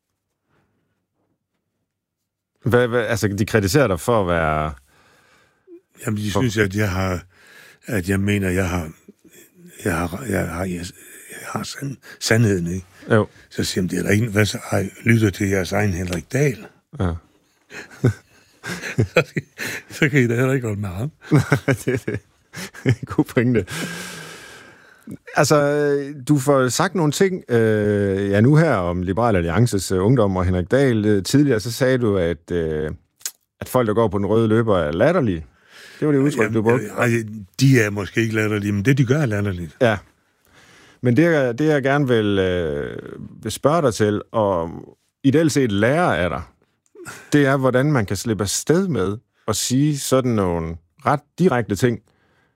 Altså, de kritiserer dig for at være... Jamen, de synes, at jeg mener, jeg har sandheden, ikke? Jo. Så siger de, det er der ikke, hvad så lytter til jeres egen Henrik Dahl. Ja. så kan I da heller ikke holde med ham. det er god pointe. Altså, du får sagt nogle ting, nu her om Liberal Alliances Ungdom og Henrik Dahl. Tidligere så sagde du, at folk, der går på den røde løber, er latterlige. Det var det udtryk, du brugte. De er måske ikke latterlige, men det, de gør, er latterligt. Ja. Men det jeg gerne vil spørge dig til, og ideelt set lære af dig, det er, hvordan man kan slippe afsted med at sige sådan nogle ret direkte ting,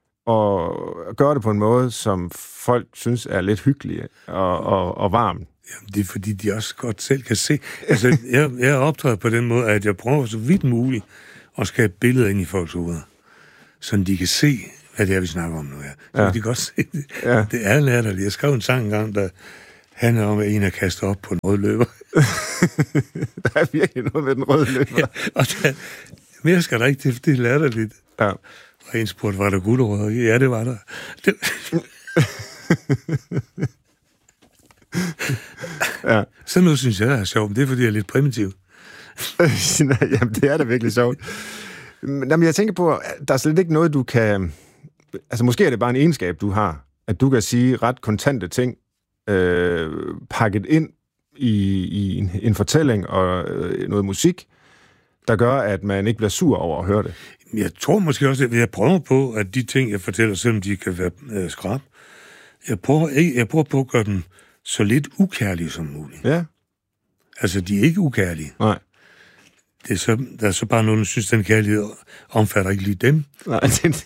og gøre det på en måde, som folk synes er lidt hyggelige og varm. Jamen, det er fordi, de også godt selv kan se. Altså, jeg optræder på den måde, at jeg prøver så vidt muligt at skabe billeder ind i folks hoveder, så de kan se, hvad det er, vi snakker om nu her. Så kan de godt se det. Ja. Det er latterligt. Jeg skrev en sang engang, der handler om, at en er kastet op på en rød løber. Der er virkelig noget med den røde løber. Ja, og mere skal der ikke til, det er latterligt. Ja. Og en spurgte, var der gulerødder? Ja, det var der. Ja. Så nu synes jeg, det er sjovt. Det er, fordi jeg er lidt primitiv. Jamen, det er da virkelig sjovt. Jamen, jeg tænker på, der er slet ikke noget, du kan... Altså, måske er det bare en egenskab, du har, at du kan sige ret kontante ting, pakket ind i en fortælling og noget musik, der gør, at man ikke bliver sur over at høre det. Jeg tror måske også, at jeg prøver på, at de ting, jeg fortæller, selvom de kan være skrab, jeg prøver på at gøre dem så lidt ukærlige som muligt. Ja. Altså, de er ikke ukærlige. Nej. Der er så bare nogen, der synes, den kærlighed omfatter ikke lige dem. Nej, det.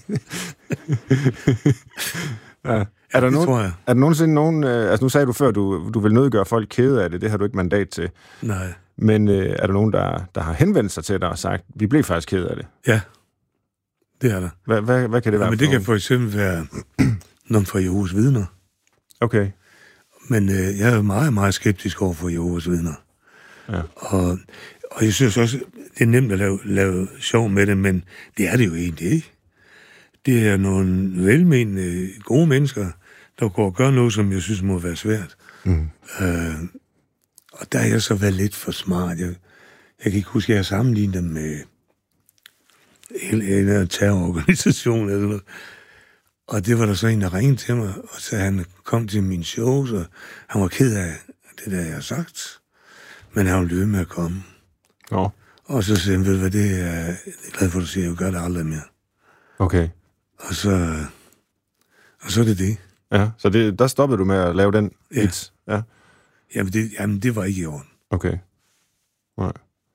Ja. Er der nogensinde nogen... Altså, nu sagde du før, du vil nødt gøre folk kede af det. Det har du ikke mandat til. Nej. Men er der nogen, der har henvendt sig til dig og sagt, vi blev faktisk kede af det? Ja, det er der. Hvad kan det være? Men det kan for eksempel være nogen fra Jehovas vidner. Okay. Men jeg er meget, meget skeptisk over for Jehovas vidner. Ja. Og jeg synes også, det er nemt at lave sjov med det, men det er det jo egentlig ikke. Det er nogle velmenende, gode mennesker, der går og gør noget, som jeg synes må være svært. Mm. Og der er jeg så været lidt for smart. Jeg kan ikke huske, at jeg har sammenlignet dem med en terrororganisation eller noget. Og det var der så en, der ringede til mig, og så han kom til min show, så han var ked af det, der jeg har sagt. Men han var løbet med at komme. Ja. Og så sagde han, ved du hvad, det er jeg glad for, at du siger, jeg gør det aldrig mere. Okay. Og så er det det. Ja, så der stoppede du med at lave den hits? Ja. Jamen, det var ikke i orden. Okay. Nej.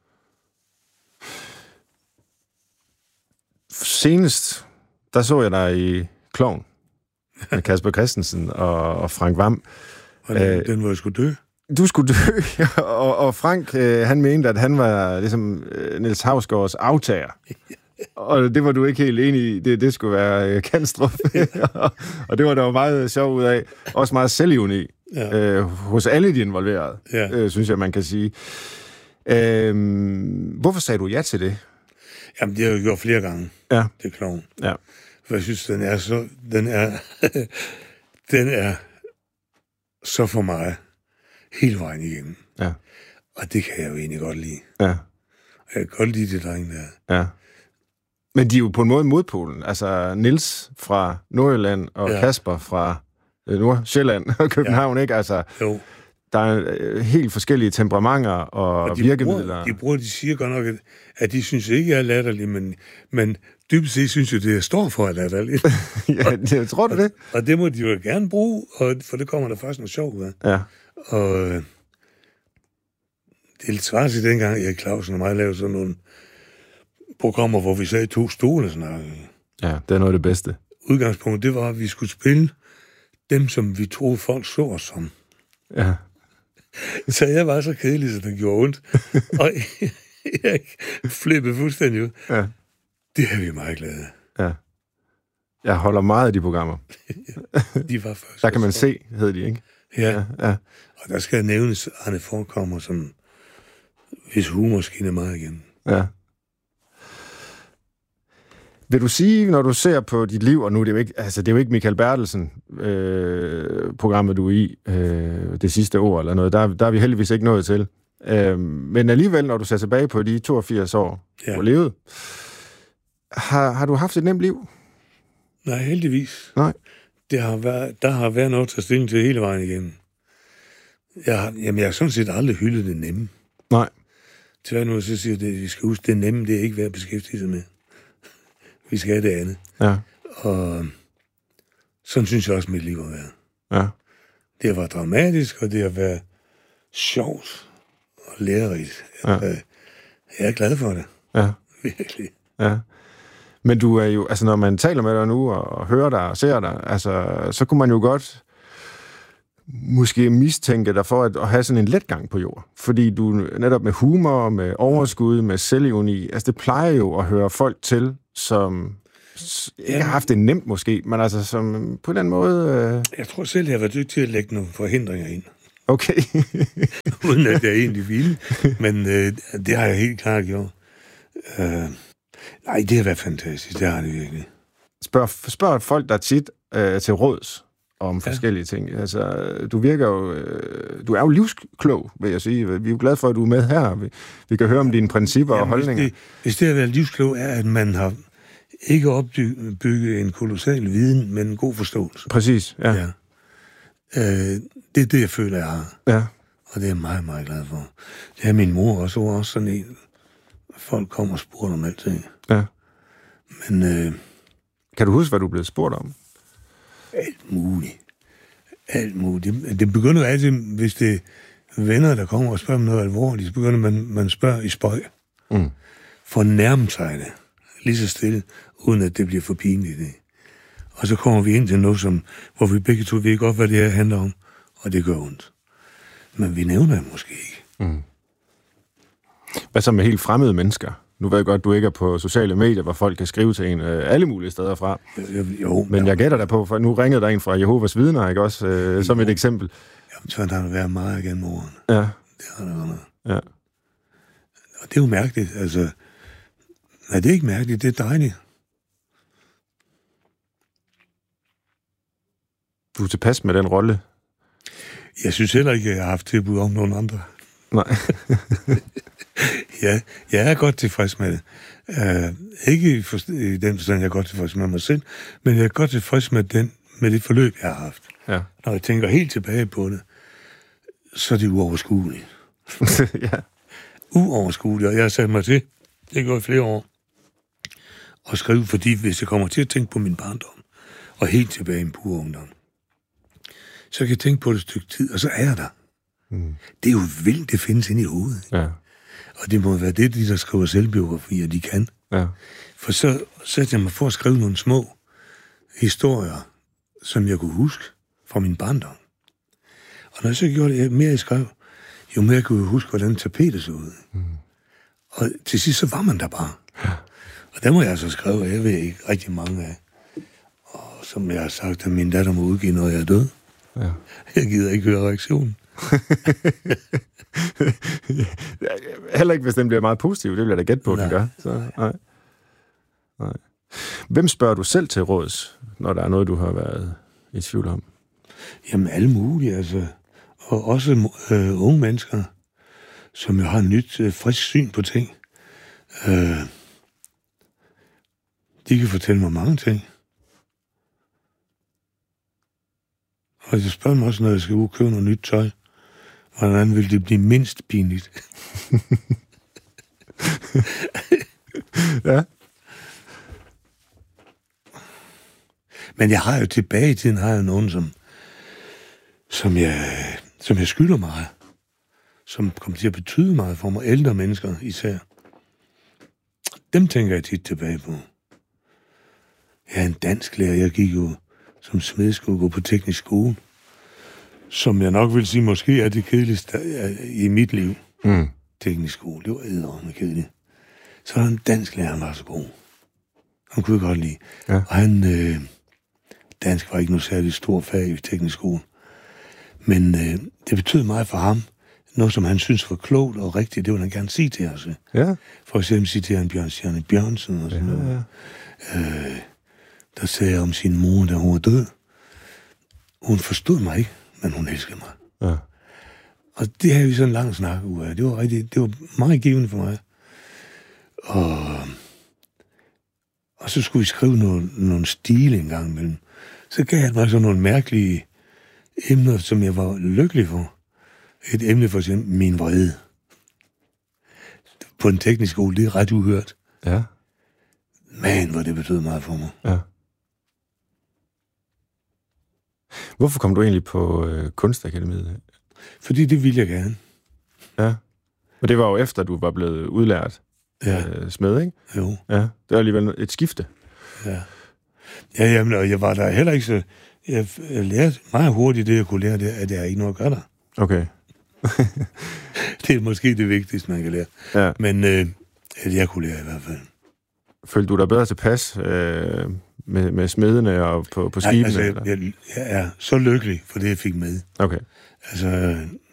Senest, der så jeg dig i Klovn med Kasper Christensen og Frank Hvam. Og den var jeg skulle dø. Du skulle dø, og Frank, han mente, at han var ligesom Niels Hausgaards aftager. Og det var du ikke helt enig i. Det skulle være Kanstrup. Og det var der jo meget sjov ud af. Også meget selvivni hos alle de involverede, synes jeg, man kan sige. Hvorfor sagde du ja til det? Jamen, det har jeg gjort flere gange. Ja. Det er Klovn. Ja. For jeg synes, den er så for mig hele vejen igennem. Ja. Og det kan jeg jo egentlig godt lide. Ja. Jeg kan godt lide det dreng der. Ja. Men de er jo på en måde modpolen. Altså Niels fra Nordjylland og Kasper fra Nordsjælland og København, ikke? Altså, jo. Der er helt forskellige temperamenter og virkemidler. De siger godt nok, at de synes ikke, jeg er latterlig, men dybest set synes jeg, det jeg står for, at latterlig. Ja, tror du det? Og det må de jo gerne bruge, for det kommer der faktisk noget sjovt ud af. Ja. Og det er lidt svært til dengang, Erik Clausen og mig lavede sådan nogle programmer, hvor vi sad i 2 stole og snakkede. Ja, det er noget af det bedste. Udgangspunktet, det var, at vi skulle spille dem, som vi troede folk så os som. Ja. Så jeg var så kedelig, så det gjorde ondt. Og jeg flippede fuldstændig ud. Ja. Det er vi meget glade. Ja. Jeg holder meget af de programmer. De var først. Der kan man se, hed de, ikke? Ja. Og der skal nævnes Arne Forekommer, som hvis humor skinner meget igen. Ja. Vil du sige, når du ser på dit liv, og nu det er jo ikke Michael Bertelsen programmet, du er i det sidste år eller noget, der er vi heldigvis ikke nået til. Men alligevel, når du ser tilbage på de 82 år, du har levet, har du haft et nemt liv? Nej, heldigvis. Nej. Der har været noget at tage stilling til hele vejen igennem. Jeg har sådan set aldrig hyldet det nemme. Nej. Tværtimod så siger det, vi skal huske, det nemme, det er ikke værd at beskæftige sig med. Vi skal have det andet. Ja. Og sådan synes jeg også, mit liv har været. Ja. Det har været dramatisk, og det har været sjovt og lærerigt. Ja. Jeg er glad for det. Ja. Virkelig. Ja. Men du er jo, altså når man taler med dig nu, og hører dig og ser dig, altså, så kunne man jo godt måske mistænke dig for at have sådan en letgang på jord. Fordi du netop med humor, med overskud, med selvironi, altså det plejer jo at høre folk til, som ikke har haft det nemt måske, men altså som på en eller anden måde... Jeg tror selv, jeg har været dygtig til at lægge nogle forhindringer ind. Okay. Uden at jeg egentlig ville, men det har jeg helt klart gjort. Nej, det har været fantastisk, det har det virkelig. Spørg folk, der tit til råds om forskellige ting. Altså, du virker jo... du er jo livsklog, vil jeg sige. Vi er jo glade for, at du er med her. Vi kan høre om dine principper og holdninger. Hvis det at være livsklog er, at man har ikke opbygget en kolossal viden, men en god forståelse. Præcis, ja. Det er det, jeg føler, jeg har. Ja. Og det er jeg meget, meget glad for. Det er min mor også sådan en. Folk kommer og spurgte om alting. Ja. Men... kan du huske, hvad du blev spurgt om? Alt muligt. Alt muligt. Det begynder altid, hvis det er venner, der kommer og spørger om noget alvorligt, så begynder man spørger i spøg. For at nærme sig det. Lige så stille, uden at det bliver for pinligt. Og så kommer vi ind til noget, hvor vi begge to ved godt, hvad det her handler om. Og det gør ondt. Men vi nævner det måske ikke. Hvad så med helt fremmede mennesker? Nu ved jeg godt, du ikke er på sociale medier, hvor folk kan skrive til en alle mulige steder fra. Jo. Men jeg gætter dig på, for nu ringede der en fra Jehovas vidner, ikke også? Som et eksempel. Jamen, sådan har det været meget gennem årene. Ja. Det har det været. Ja. Og det er jo mærkeligt, altså... Nej, det er ikke mærkeligt, det er dejligt. Du er tilpas med den rolle? Jeg synes heller ikke, at jeg har haft tilbud om nogen andre. Nej. Ja, jeg er godt tilfreds med det. Ikke i den forstand, jeg er godt tilfreds med mig selv, men jeg er godt tilfreds med det forløb, jeg har haft. Ja. Når jeg tænker helt tilbage på det, så er det uoverskueligt. Ja. Uoverskueligt, og jeg har sat mig til, det går i flere år, og skrive, fordi hvis jeg kommer til at tænke på min barndom, og helt tilbage i en pur ungdom, så kan jeg tænke på det et stykke tid, og så er jeg der. Det er jo vildt, det findes inde i hovedet. Ja. Og det må være det, de der skriver selvbiografier, de kan. Ja. For så satte jeg mig for at skrive nogle små historier, som jeg kunne huske fra min barndom. Og når jeg så gjorde det, mere jeg skrev, jo mere kunne jeg huske, hvordan tapetet så ud. Og til sidst, så var man der bare. Ja. Og der må jeg altså skrive, og jeg ved ikke rigtig mange af. Og som jeg har sagt, at min datter må udgive, når jeg er død. Ja. Jeg gider ikke høre reaktionen. Heller ikke, hvis den bliver meget positiv. Det vil jeg da gætte på, den gør. Så, nej. Hvem spørger du selv til råds, når der er noget, du har været i tvivl om? Jamen, alle mulige, altså. Og også unge mennesker, som jo har et nyt, frisk syn på ting. De kan fortælle mig mange ting. Og jeg spørger mig også, når jeg skal ud og købe noget nyt tøj, hvordan vil det blive mindst pinligt? Ja. Men jeg har jo tilbage i tiden, nogen, som jeg skylder meget. Som kommer til at betyde meget for mig. Ældre mennesker især. Dem tænker jeg tit tilbage på. Jeg er en dansk lærer. Jeg gik jo som smed skulle gå på teknisk skole. Som jeg nok vil sige, måske er det kedeligste i mit liv. Teknisk skole. Det var eddermame kedeligt. Så var der en dansk lærer, han var så god. Han kunne jeg godt lide. Ja. Og han... dansk var ikke noget særligt stort fag i teknisk skole. Men det betød meget for ham. Noget, som han synes var klogt og rigtigt, det ville han gerne sige til os. Ja. For eksempel citerer han Bjørn Bjørnsen og sådan noget. Der sagde om sin mor, da hun var død. Hun forstod mig ikke, men hun elskede mig. Ja. Og det havde vi sådan en lang snak ud af. Det var meget givende for mig. Og så skulle vi skrive nogle stile en gang imellem. Så gav han mig sådan nogle mærkelige emner, som jeg var lykkelig for. Et emne for eksempel, min vrede. På en teknisk skole, det er ret uhørt. Ja. Men hvor det betød meget for mig. Ja. Hvorfor kom du egentlig på Kunstakademiet? Fordi det ville jeg gerne. Ja. Og det var jo efter, du var blevet udlært smed, ikke? Jo. Ja. Det var alligevel et skifte. Ja. Ja, jamen, og jeg var der heller ikke så... Jeg lærte meget hurtigt det, jeg kunne lære, det, at jeg ikke noget at gøre der. Okay. Det er måske det vigtigste, man kan lære. Ja. Men at jeg kunne lære i hvert fald. Følte du dig bedre tilpas med smedene og på skibene? Altså, jeg er så lykkelig for det, jeg fik med. Okay. Altså,